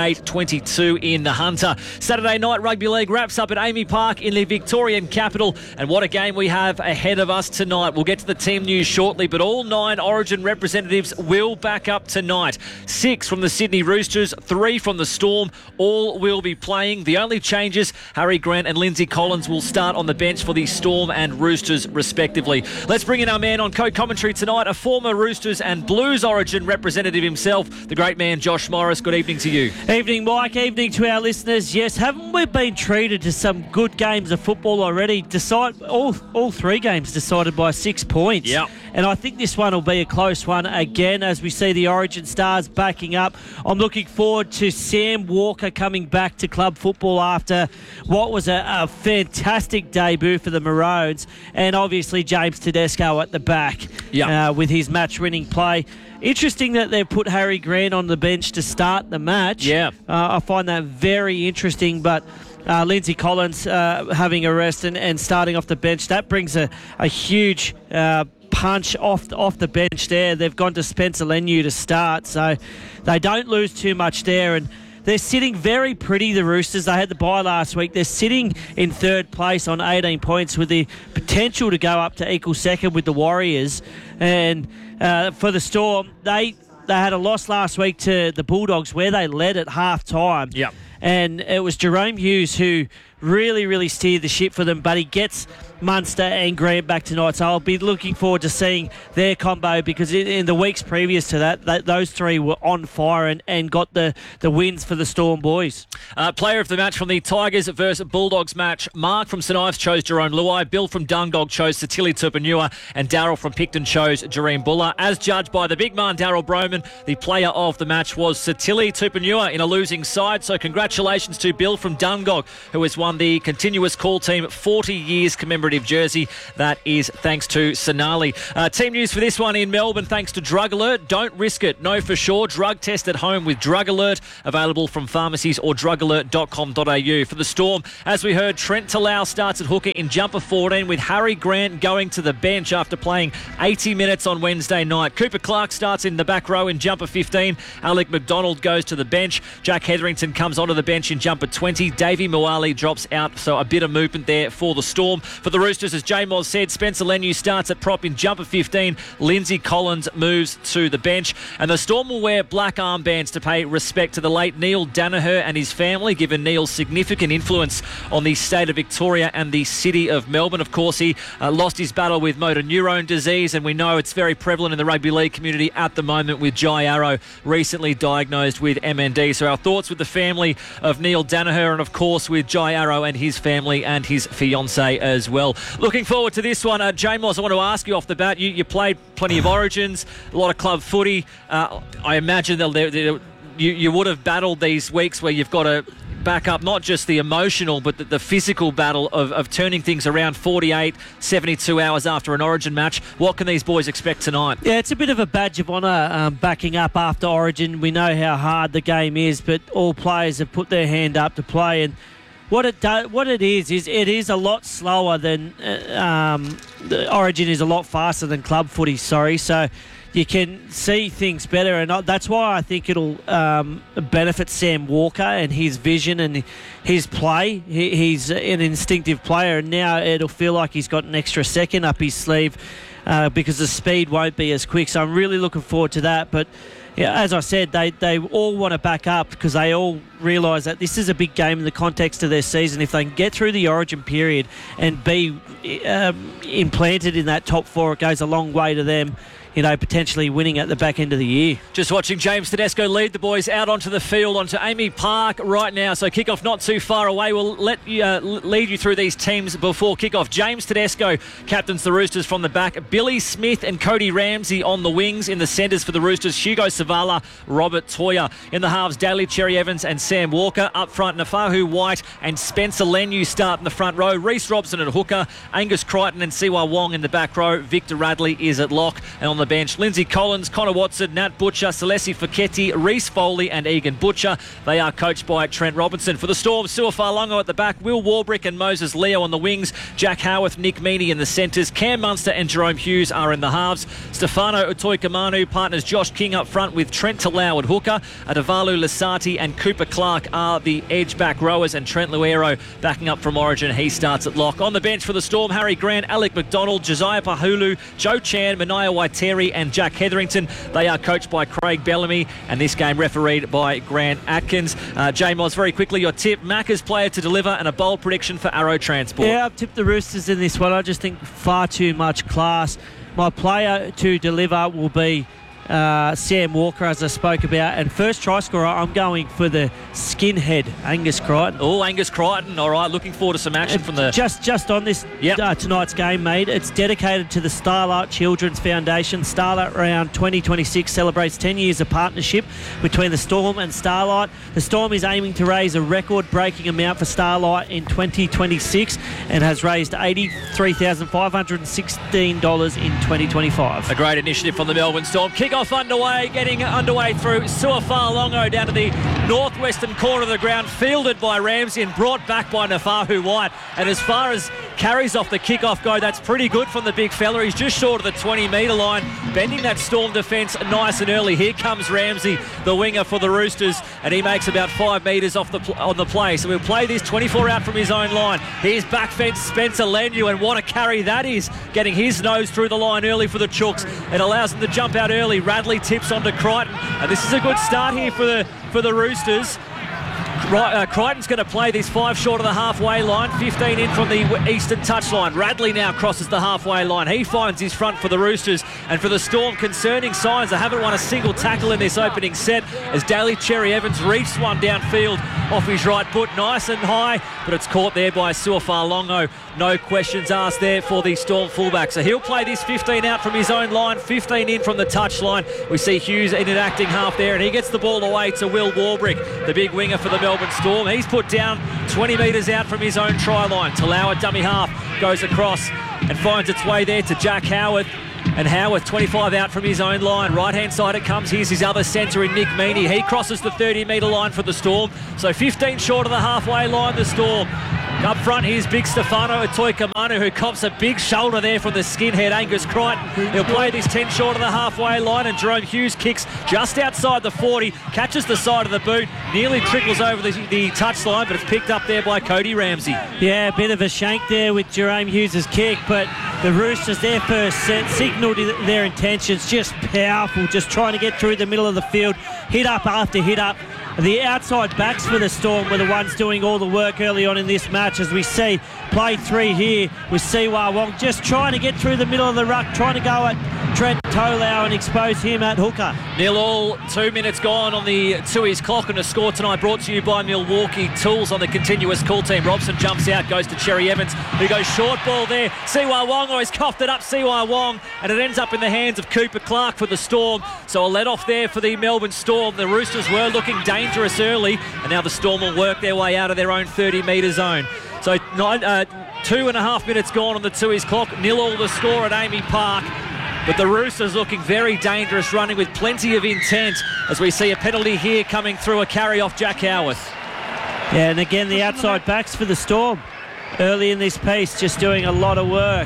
28-22 in the Hunter. Saturday night rugby league wraps up at Amy Park in the Victorian capital, and what a game we have ahead of us tonight. We'll get to the team news shortly, but all 9 Origin representatives will back up tonight. 6 from the Sydney Roosters, 3 from the Storm. All will be playing. The only changes, Harry Grant and Lindsay Collins will start on the bench for the Storm and Roosters respectively. Let's bring in our man on co-commentary tonight, a former Roosters and Blues Origin representative himself, the great man Josh Morris. Good evening to you. Evening, Mike. Evening to our listeners. Yes, haven't we been treated to some good games of football already? All 3 games decided by 6 points. Yeah. And I think this one will be a close one again as we see the Origin stars backing up. I'm looking forward to Sam Walker coming back to club football after what was a fantastic debut for the Maroons, and obviously James Tedesco at the back with his match-winning play. Interesting that they've put Harry Grant on the bench to start the match. Yeah. I find that very interesting, but Lindsay Collins having a rest and starting off the bench, that brings a huge punch off the bench there. They've gone to Spencer Leniu to start, so they don't lose too much there, and they're sitting very pretty, the Roosters. They had the bye last week. They're sitting in 3rd place on 18 points with the potential to go up to equal second with the Warriors. And for the Storm, they they had a loss last week to the Bulldogs where they led at half time. Yep. And it was Jerome Hughes who really steered the ship for them, but he gets Munster and Grant back tonight, so I'll be looking forward to seeing their combo, because in the weeks previous to that those three were on fire and got the wins for the Storm boys. Player of the match from the Tigers versus Bulldogs match, Mark from St Ives chose Jerome Luai, Bill from Dundalk chose Satili Tupanua, and Darryl from Picton chose Jareem Buller. As judged by the big man Darryl Broman, the player of the match was Satili Tupanua in a losing side, so congratulations to Bill from Dundalk, who has won the Continuous Call Team 40 years commemorative jersey. That is thanks to Sonali. Team news for this one in Melbourne, thanks to Drug Alert. Don't risk it. Know for sure. Drug test at home with Drug Alert. Available from pharmacies or drugalert.com.au. For the Storm, as we heard, Trent Talau starts at hooker in jumper 14 with Harry Grant going to the bench after playing 80 minutes on Wednesday night. Cooper Clark starts in the back row in jumper 15. Alec McDonald goes to the bench. Jack Hetherington comes onto the bench in jumper 20. Davey Moali drops out, so a bit of movement there for the Storm. For the Roosters, as J Moz said, Spencer Leniu starts at prop in jumper 15. Lindsay Collins moves to the bench. And the Storm will wear black armbands to pay respect to the late Neil Danaher and his family, given Neil's significant influence on the state of Victoria and the city of Melbourne. Of course, he lost his battle with motor neurone disease, and we know it's very prevalent in the rugby league community at the moment, with Jai Arrow recently diagnosed with MND. So our thoughts with the family of Neil Danaher, and of course with Jai Arrow and his family and his fiancée as well. Looking forward to this one. J Moz, I want to ask you off the bat, you played plenty of Origins, a lot of club footy. I imagine you would have battled these weeks where you've got to back up not just the emotional but the physical battle of turning things around 48, 72 hours after an Origin match. What can these boys expect tonight? Yeah, it's a bit of a badge of honour backing up after Origin. We know how hard the game is, but all players have put their hand up to play, and what it is a lot slower than the Origin is a lot faster than club footy. So you can see things better, and that's why I think it'll benefit Sam Walker and his vision and his play. He's an instinctive player, and now it'll feel like he's got an extra second up his sleeve because the speed won't be as quick. So I'm really looking forward to that. But yeah, as I said, they all want to back up because they all realise that this is a big game in the context of their season. If they can get through the Origin period and be implanted in that top four, it goes a long way to them, potentially winning at the back end of the year. Just watching James Tedesco lead the boys out onto the field, onto Amy Park right now. So kickoff not too far away. We'll let you lead you through these teams before kickoff. James Tedesco captains the Roosters from the back. Billy Smith and Cody Ramsey on the wings. In the centres for the Roosters, Hugo Savala, Robert Toya. In the halves, Daly Cherry Evans and Sam Walker. Up front, Nafahu White and Spencer Leniu start in the front row. Reece Robson at hooker. Angus Crichton and Siwa Wong in the back row. Victor Radley is at lock. And on the bench, Lindsay Collins, Connor Watson, Nat Butcher, Celeste Fiketti, Reece Foley and Egan Butcher. They are coached by Trent Robinson. For the Storm, Suafalongo at the back, Will Warbrick and Moses Leo on the wings, Jack Howarth, Nick Meaney in the centres, Cam Munster and Jerome Hughes are in the halves. Stefano Utoikamanu partners Josh King up front with Trent Talau at hooker. Adavalu Lasati and Cooper Clark are the edge back rowers, and Trent Luero backing up from Origin. He starts at lock. On the bench for the Storm, Harry Grant, Alec McDonald, Josiah Pahulu, Joe Chan, Mania Waiteri and Jack Hetherington. They are coached by Craig Bellamy, and this game refereed by Grant Atkins. J Moz, very quickly, your tip: Macca's player to deliver and a bold prediction for Arrow Transport. Yeah, I've tipped the Roosters in this one. I just think far too much class. My player to deliver will be Sam Walker, as I spoke about, and first try scorer, I'm going for the skinhead Angus Crichton. Oh, Angus Crichton. All right, looking forward to some action from the... Just on this tonight's game, mate, it's dedicated to the Starlight Children's Foundation. Starlight Round 2026 celebrates 10 years of partnership between the Storm and Starlight. The Storm is aiming to raise a record-breaking amount for Starlight in 2026 and has raised $83,516 in 2025. A great initiative from the Melbourne Storm. Kick-off underway, getting underway through Suafalongo down to the northwestern corner of the ground, fielded by Ramsey and brought back by Nafahu White. And as far as carries off the kickoff go, that's pretty good from the big fella. He's just short of the 20-metre line, bending that Storm defence nice and early. Here comes Ramsey, the winger for the Roosters, and he makes about 5 metres off on the play. So we'll play this 24 out from his own line. Here's back fence Spencer Leniu, and what a carry that is, getting his nose through the line early for the Chooks. It allows them to jump out early. Radley tips onto Crichton, and this is a good start here for the Roosters. Crichton's going to play this 5 short of the halfway line, 15 in from the eastern touchline. Radley now crosses the halfway line. He finds his front for the Roosters, and for the Storm, concerning signs. They haven't won a single tackle in this opening set as Daly Cherry Evans reached one downfield off his right foot, nice and high, but it's caught there by Suafalongo. No questions asked there for the Storm fullback. So he'll play this 15 out from his own line, 15 in from the touchline. We see Hughes in an acting half there, and he gets the ball away to Will Warbrick, the big winger for the Melbourne Storm. He's put down 20 metres out from his own try line. Talawa dummy half goes across and finds its way there to Jack Howarth. And Howarth 25 out from his own line. Right hand side it comes. Here's his other centre in Nick Meaney. He crosses the 30-metre line for the Storm. So 15 short of the halfway line, the Storm. Up front, here's big Stefano Atoikamanu, who cops a big shoulder there from the skinhead Angus Crichton. He'll play this 10 short of the halfway line, and Jerome Hughes kicks just outside the 40, catches the side of the boot, nearly trickles over the touchline, but it's picked up there by Cody Ramsey. Yeah, a bit of a shank there with Jerome Hughes' kick, but the Roosters, their first set, signalled their intentions, just powerful, just trying to get through the middle of the field, hit up after hit up. The outside backs for the Storm were the ones doing all the work early on in this match, as we see play 3 here with Siwa Wong just trying to get through the middle of the ruck, trying to go at Trent Tolau and expose him at hooker. 0-all, 2 minutes gone on the Tui's clock, and a score tonight brought to you by Milwaukee Tools on the continuous call team. Robson jumps out, goes to Cherry Evans, who goes short ball there. Siwa Wong always coughed it up, Siwa Wong, and it ends up in the hands of Cooper Clark for the Storm. So a let off there for the Melbourne Storm. The Roosters were looking dangerous early, and now the Storm will work their way out of their own 30-metre zone. So 2.5 minutes gone on the Tui's clock. 0-all the score at Amy Park. But the Roosters looking very dangerous, running with plenty of intent, as we see a penalty here coming through, a carry off Jack Howarth. Yeah, and again the outside backs for the Storm early in this piece, just doing a lot of work.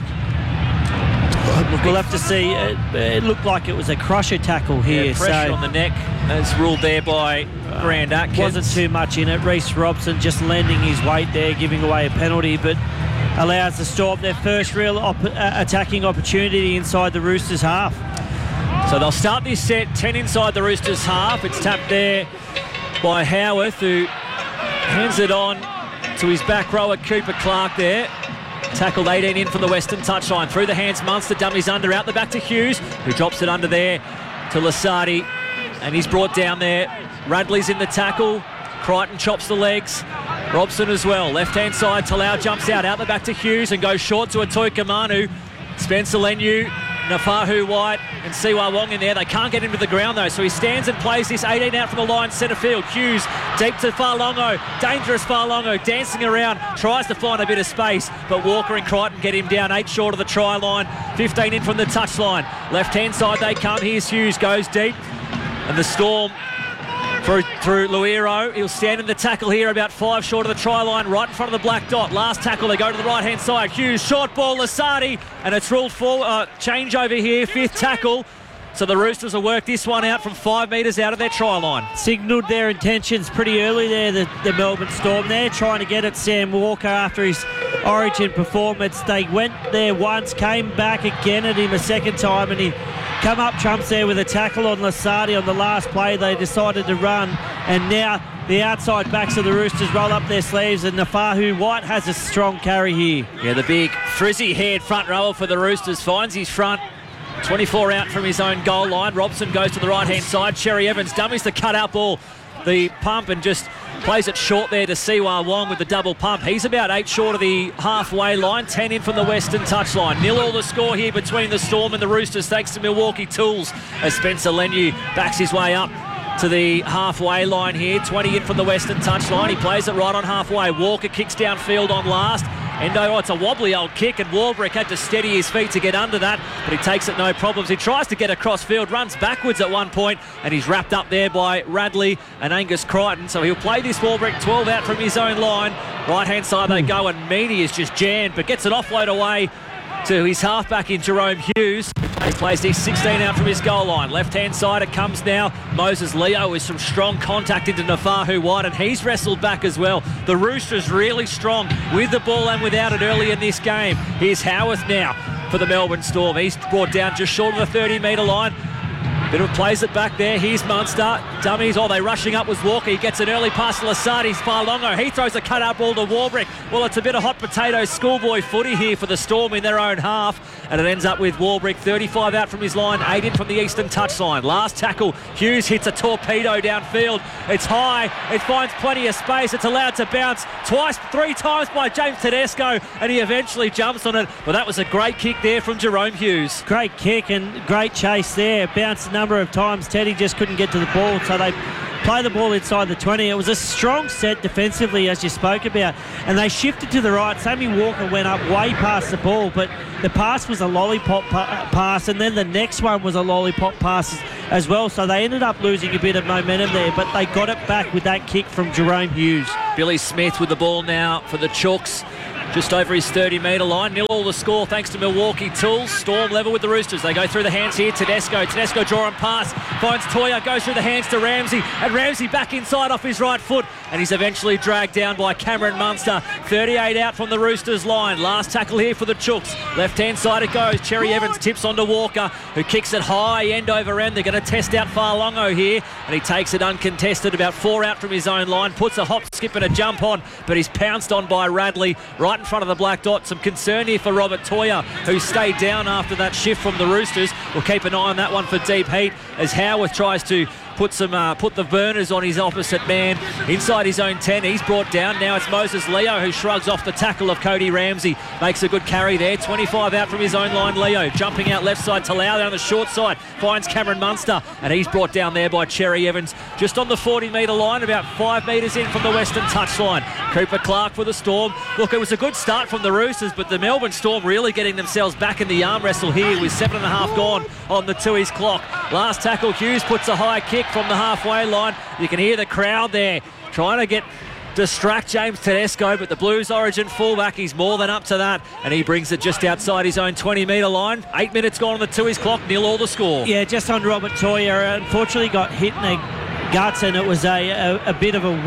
We'll have to see. It looked like it was a crusher tackle here. Yeah, pressure on the neck, as ruled there by Grant Atkins. Wasn't too much in it. Reece Robson just lending his weight there, giving away a penalty, but allows the Storm their first real attacking opportunity inside the Roosters' half. So they'll start this set 10 inside the Roosters' half. It's tapped there by Howarth, who hands it on to his back rower Cooper Clark there. Tackled 18 in from the western touchline. Through the hands, Munster dummies under, out the back to Hughes, who drops it under there to Lasardi, and he's brought down there. Radley's in the tackle. Crichton chops the legs. Robson as well. Left-hand side, Talau jumps out the back to Hughes and goes short to Atoikamanu. Spencer Leniu, Nafahu White and Siwa Wong in there. They can't get him to the ground though, so he stands and plays this 18 out from the line, centre field. Hughes deep to Farlongo, dangerous Farlongo, dancing around, tries to find a bit of space, but Walker and Crichton get him down 8 short of the try line, 15 in from the touchline. Left-hand side they come, here's Hughes, goes deep, and the Storm through Luiro. He'll stand in the tackle here about 5 short of the try line, right in front of the black dot. Last tackle, they go to the right-hand side. Hughes, short ball, Lasardi, and it's ruled for change over here, 5th tackle. So the Roosters will work this one out from 5 metres out of their try line. Signalled their intentions pretty early there, the Melbourne Storm there, trying to get at Sam Walker after his Origin performance. They went there once, came back again at him a second time, and he come up trumps there with a tackle on Lasardi on the last play. They decided to run, and now the outside backs of the Roosters roll up their sleeves, and Nafahu White has a strong carry here. Yeah, the big frizzy-haired front rower for the Roosters finds his front. 24 out from his own goal line. Robson goes to the right-hand side. Cherry Evans dummies the cut-out ball, the pump, and just plays it short there to Siwa Wong with the double pump. He's about 8 short of the halfway line, 10 in from the western touchline. 0-all the score here between the Storm and the Roosters, thanks to Milwaukee Tools, as Spencer Leniu backs his way up to the halfway line here. 20 in from the western touchline. He plays it right on halfway. Walker kicks downfield on last. Endo, it's a wobbly old kick, and Warbrick had to steady his feet to get under that, but he takes it no problems. He tries to get across field, runs backwards at one point, and he's wrapped up there by Radley and Angus Crichton. So he'll play this Warbrick 12 out from his own line. Right-hand side they go, and Meany is just jammed, but gets an offload away to his halfback in Jerome Hughes. He plays this 16 out from his goal line. Left-hand side it comes now. Moses Leo with some strong contact into Nafahu White, and he's wrestled back as well. The Roosters really strong with the ball and without it early in this game. Here's Howarth now for the Melbourne Storm. He's brought down just short of the 30-metre line. Bit of plays it back there. Here's Munster. Dummies. Oh, they're rushing up with Walker. He gets an early pass to Lasardi's Farlongo. He throws a cut-out ball to Warbrick. Well, it's a bit of hot potato schoolboy footy here for the Storm in their own half. And it ends up with Warbrick 35 out from his line, 8 in from the eastern touchline. Last tackle. Hughes hits a torpedo downfield. It's high. It finds plenty of space. It's allowed to bounce three times by James Tedesco, and he eventually jumps on it. But that was a great kick there from Jerome Hughes. Great kick and great chase there. Bounced a number of times. Teddy just couldn't get to the ball, so they play the ball inside the 20. It was a strong set defensively, as you spoke about, and they shifted to the right. Sammy Walker went up way past the ball, but the pass was a lollipop pass, and then the next one was a lollipop pass as well, so they ended up losing a bit of momentum there, but they got it back with that kick from Jerome Hughes. Billy Smith with the ball now for the Chooks. Just over his 30-metre line. 0-all the score thanks to Milwaukee Tools. Storm level with the Roosters. They go through the hands here. Tedesco draw and pass. Finds Toya. Goes through the hands to Ramsey. And Ramsey back inside off his right foot. And he's eventually dragged down by Cameron Munster. 38 out from the Roosters line. Last tackle here for the Chooks. Left-hand side it goes. Cherry Evans tips onto Walker, who kicks it high end over end. They're going to test out Farlongo here. And he takes it uncontested. About 4 out from his own line. Puts a hop, skip and a jump on. But he's pounced on by Radley right in front of the black dot. Some concern here for Robert Toya, who stayed down after that shift from the Roosters. We'll keep an eye on that one for deep heat as Howarth tries to put the burners on his opposite man inside his own 10. He's brought down. Now it's Moses Leo who shrugs off the tackle of Cody Ramsey. Makes a good carry there. 25 out from his own line. Leo jumping out left side. Talau down the short side. Finds Cameron Munster, and he's brought down there by Cherry Evans. Just on the 40-metre line, about 5 metres in from the western touchline. Cooper Clark for the Storm. Look, it was a good start from the Roosters, but the Melbourne Storm really getting themselves back in the arm wrestle here with 7.5 gone on the Tooheys clock. Last tackle, Hughes puts a high kick from the halfway line. You can hear the crowd there trying to distract James Tedesco, but the Blues Origin fullback, he's more than up to that, and he brings it just outside his own 20-metre line. 8 minutes gone on the Tooheys clock, 0-all the score. Yeah, just on Robert Toya, unfortunately got hit in the guts, and it was a bit of a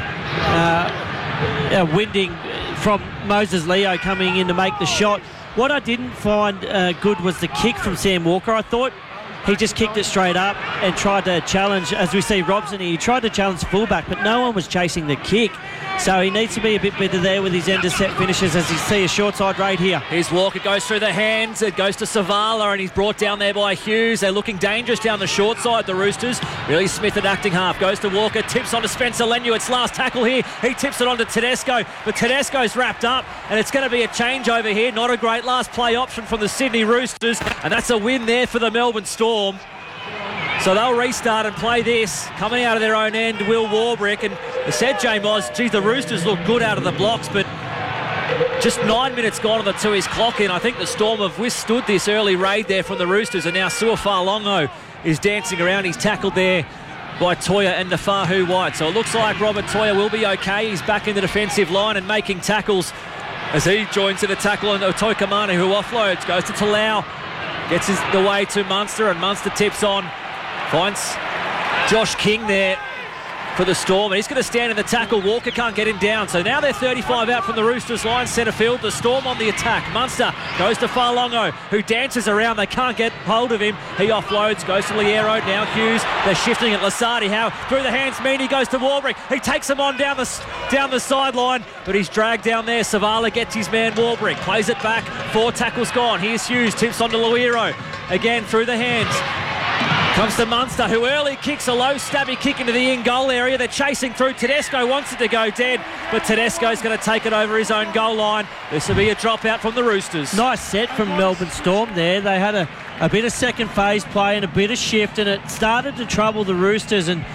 winding from Moses Leo coming in to make the shot. What I didn't find good was the kick from Sam Walker. I thought he just kicked it straight up and tried to challenge, as we see Robson here, he tried to challenge the fullback, but no one was chasing the kick. So he needs to be a bit better there with his end of set finishes, as you see a short side right here. Here's Walker, goes through the hands, it goes to Savala, and he's brought down there by Hughes. They're looking dangerous down the short side, the Roosters. Really Smith at acting half, goes to Walker, tips onto Spencer Leniu. It's last tackle here. He tips it onto Tedesco, but Tedesco's wrapped up, and it's going to be a changeover here. Not a great last play option from the Sydney Roosters, and that's a win there for the Melbourne Storm. So they'll restart and play this. Coming out of their own end, Will Warbrick. And I said, J. Moz, geez, the Roosters look good out of the blocks, but just 9 minutes gone on the Tooheys clock in. I think the Storm have withstood this early raid there from the Roosters, and now Sua Farlongo is dancing around. He's tackled there by Toya and Nafahu White. So it looks like Robert Toya will be okay. He's back in the defensive line and making tackles as he joins in a tackle on Otokamanu, who offloads, goes to Talau, gets the way to Munster, and Munster tips on. Finds Josh King there for the Storm, and he's going to stand in the tackle. Walker can't get him down, so now they're 35 out from the Roosters line, centre field. The Storm on the attack. Munster goes to Farlongo, who dances around. They can't get hold of him. He offloads, goes to Liero. Now Hughes, they're shifting at Lasardi. How through the hands, Meany goes to Warbrick. He takes him on down the sideline, but he's dragged down there. Savala gets his man Warbrick, plays it back. 4 tackles gone. Here's Hughes, tips onto Liero. Again through the hands. Comes to Munster, who early kicks a low stabby kick into the in-goal area. They're chasing through. Tedesco wants it to go dead, but Tedesco's going to take it over his own goal line. This will be a dropout from the Roosters. Nice set from Melbourne Storm there. They had a bit of second phase play and a bit of shift, and it started to trouble the Roosters. And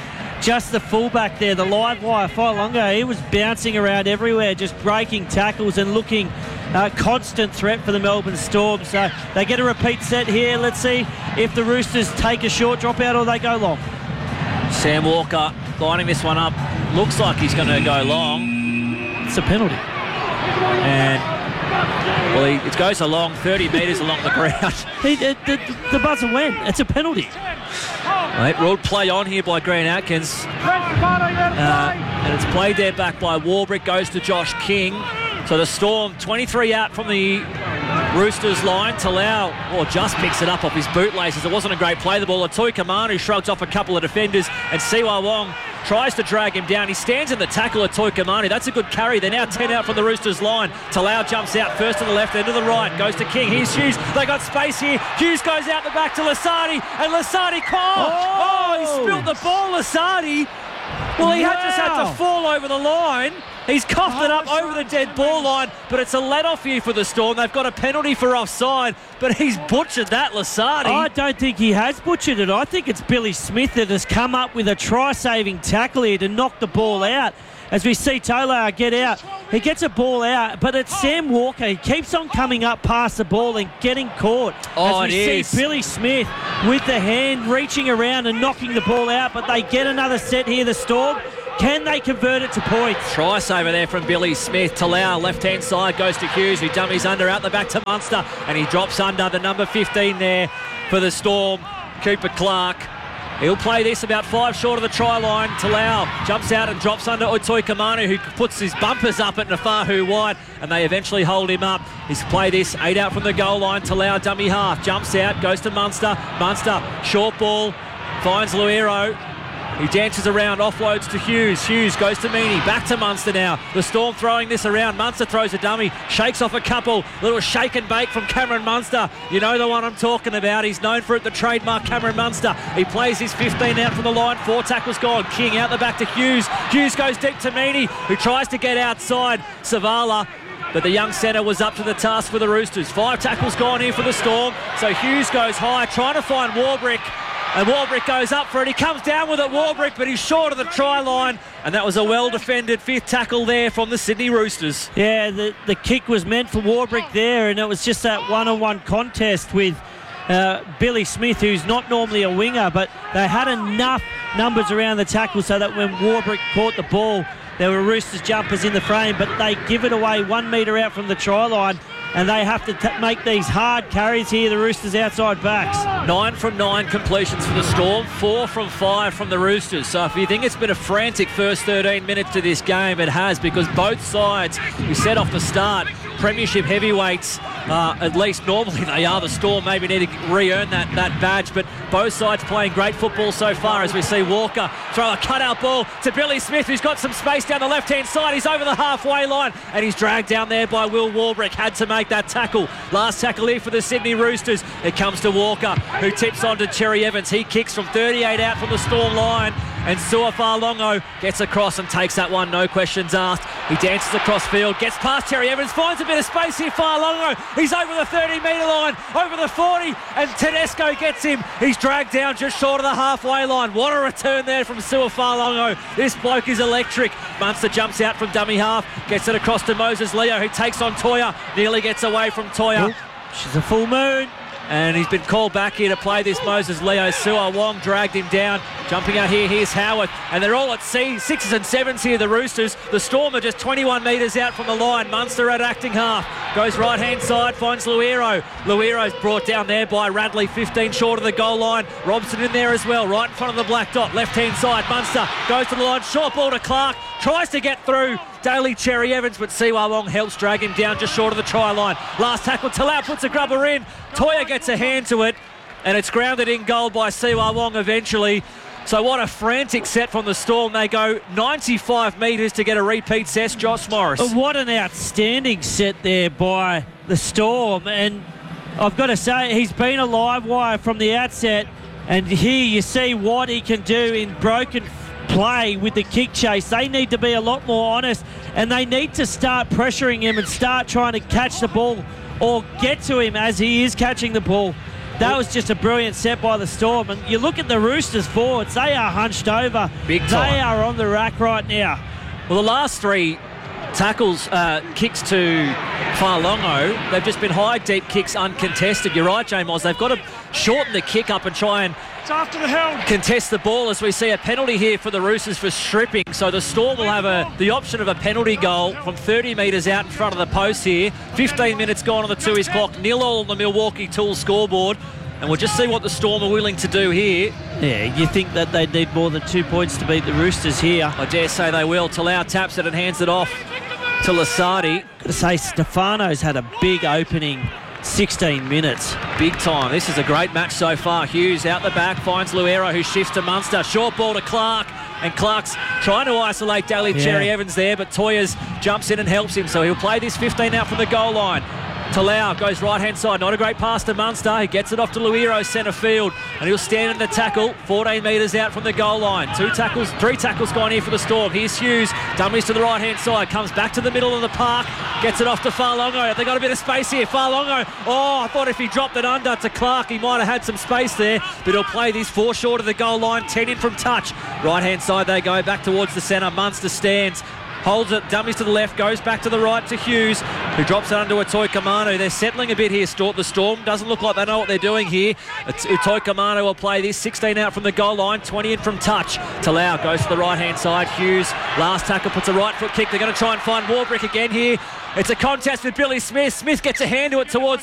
just the fullback there, the live wire, Failonga. He was bouncing around everywhere, just breaking tackles and looking constant threat for the Melbourne Storm. So they get a repeat set here. Let's see if the Roosters take a short dropout or they go long. Sam Walker lining this one up. Looks like he's going to go long. It's a penalty. And, well, it goes along 30 metres along the ground. The buzzer went. It's a penalty. Right, ruled play on here by Grant Atkins. And it's played there back by Warbrick. Goes to Josh King. So the Storm, 23 out from the Roosters line. Talau, just picks it up off his bootlaces. It wasn't a great play, the ball. Atoi Kamanu shrugs off a couple of defenders, and Siwa Wong tries to drag him down. He stands in the tackle, Atoi Kamanu. That's a good carry. They're now 10 out from the Roosters line. Talau jumps out first to the left, then to the right. Goes to King. Here's Hughes. They got space here. Hughes goes out the back to Lasardi, and Lasardi, he spilled the ball, Lasardi. Well, he just had to fall over the line. He's coughed it up over the dead ball line, but it's a let-off here for the Storm. They've got a penalty for offside, but he's butchered that, Lasardi. I don't think he has butchered it. I think it's Billy Smith that has come up with a try-saving tackle here to knock the ball out. As we see Taylor get out, he gets a ball out, but it's Sam Walker. He keeps on coming up past the ball and getting caught. As we see Billy Smith with the hand reaching around and knocking the ball out, but they get another set here, the Storm. Can they convert it to points? Try saver there from Billy Smith. Talau, left-hand side, goes to Hughes, who dummies under, out the back to Munster, and he drops under the number 15 there for the Storm, Cooper Clark. He'll play this about 5 short of the try line. Talau jumps out and drops under Atoi Kamanu, who puts his bumpers up at Nafahu wide, and they eventually hold him up. He's played this 8 out from the goal line. Talau, dummy half, jumps out, goes to Munster. Munster, short ball, finds Luero. He dances around, offloads to Hughes. Hughes goes to Meaney, back to Munster now. The Storm throwing this around. Munster throws a dummy, shakes off a couple. Little shake and bake from Cameron Munster. You know the one I'm talking about. He's known for it, the trademark Cameron Munster. He plays his 15 out from the line. 4 tackles gone. King out the back to Hughes. Hughes goes deep to Meaney, who tries to get outside Savala. But the young centre was up to the task for the Roosters. 5 tackles gone here for the Storm. So Hughes goes high, trying to find Warbrick. And Warbrick goes up for it. He comes down with it, Warbrick, but he's short of the try line. And that was a well-defended 5th tackle there from the Sydney Roosters. Yeah, the kick was meant for Warbrick there, and it was just that one-on-one contest with Billy Smith, who's not normally a winger, but they had enough numbers around the tackle so that when Warbrick caught the ball, there were Roosters jumpers in the frame, but they give it away 1 metre out from the try line, and they have to make these hard carries here, the Roosters outside backs. 9 from 9 completions for the Storm, 4 from 5 from the Roosters. So if you think it's been a frantic first 13 minutes to this game, it has, because both sides, we said off the start, premiership heavyweights, at least normally they are. The Storm maybe need to re-earn that badge, but both sides playing great football so far, as we see Walker throw a cutout ball to Billy Smith, who's got some space down the left-hand side. He's over the halfway line, and he's dragged down there by Will Warbrick. Had to make that tackle. Last tackle here for the Sydney Roosters. It comes to Walker, who tips on to Cherry Evans. He kicks from 38 out from the Storm line, and Suafalongo gets across and takes that one, no questions asked. He dances across field, gets past Cherry Evans, finds a bit of space here. Farlongo, he's over the 30-metre line, over the 40, and Tedesco gets him. He's dragged down just short of the halfway line. What a return there from Suafalongo. This bloke is electric. Munster jumps out from dummy half, gets it across to Moses Leo, who takes on Toya, nearly gets away from Toya. She's a full moon. And he's been called back here to play this Moses Leo. Sua Wong dragged him down. Jumping out here, here's Howard. And they're all at sea. 6s and 7s here, the Roosters. The Storm are just 21 metres out from the line. Munster at acting half. Goes right-hand side, finds Luero. Luero's brought down there by Radley, 15 short of the goal line. Robson in there as well, right in front of the black dot. Left-hand side, Munster goes to the line. Short ball to Clark. Tries to get through Daly Cherry Evans, but Siwa Wong helps drag him down just short of the try line. Last tackle, Talau puts a grubber in. Toya gets a hand to it, and it's grounded in goal by Siwa Wong eventually. So what a frantic set from the Storm. They go 95 metres to get a repeat set. Josh Morris. What an outstanding set there by the Storm. And I've got to say, he's been a live wire from the outset. And here you see what he can do in broken play with the kick chase. They need to be a lot more honest, and they need to start pressuring him and start trying to catch the ball or get to him as he is catching the ball. That was just a brilliant set by the Storm. And you look at the Roosters forwards, they are hunched over. Big time. They are on the rack right now. Well, the last three tackles, kicks to Farlongo, they've just been high, deep kicks uncontested. You're right, J. Moz. They've got to shorten the kick up and try and after the hell. Contest the ball, as we see a penalty here for the Roosters for stripping. So the Storm will have the option of a penalty goal from 30 metres out in front of the post here. 15 minutes gone on the 2-ish clock. 0-0 on the Milwaukee Tools scoreboard. And we'll just see what the Storm are willing to do here. Yeah, you think that they'd need more than 2 points to beat the Roosters here. I dare say they will. Talau taps it and hands it off to Lasardi. Got to say, Stefano's had a big opening 16 minutes. Big time. This is a great match so far. Hughes out the back, finds Luero, who shifts to Munster. Short ball to Clark, and Clark's trying to isolate Daly Cherry Evans there, but Toyers jumps in and helps him, so he'll play this 15 out from the goal line. Talau goes right-hand side. Not a great pass to Munster. He gets it off to Luero, centre field, and he'll stand in the tackle 14 metres out from the goal line. 3 tackles gone here for the Storm. Here's Hughes. Dummies to the right-hand side. Comes back to the middle of the park. Gets it off to Farlongo. They got a bit of space here. Farlongo. Oh, I thought if he dropped it under to Clark, he might have had some space there, but he'll play this 4 short of the goal line. 10 in from touch. Right-hand side they go. Back towards the centre. Munster stands. Holds it, dummies to the left, goes back to the right to Hughes, who drops it under Utoi Kamanu. They're settling a bit here, the Storm. Doesn't look like they know what they're doing here. Utoi Kamanu will play this, 16 out from the goal line, 20 in from touch. Talau goes to the right-hand side. Hughes, last tackle, puts a right foot kick. They're going to try and find Warbrick again here. It's a contest with Billy Smith. Smith gets a hand to it towards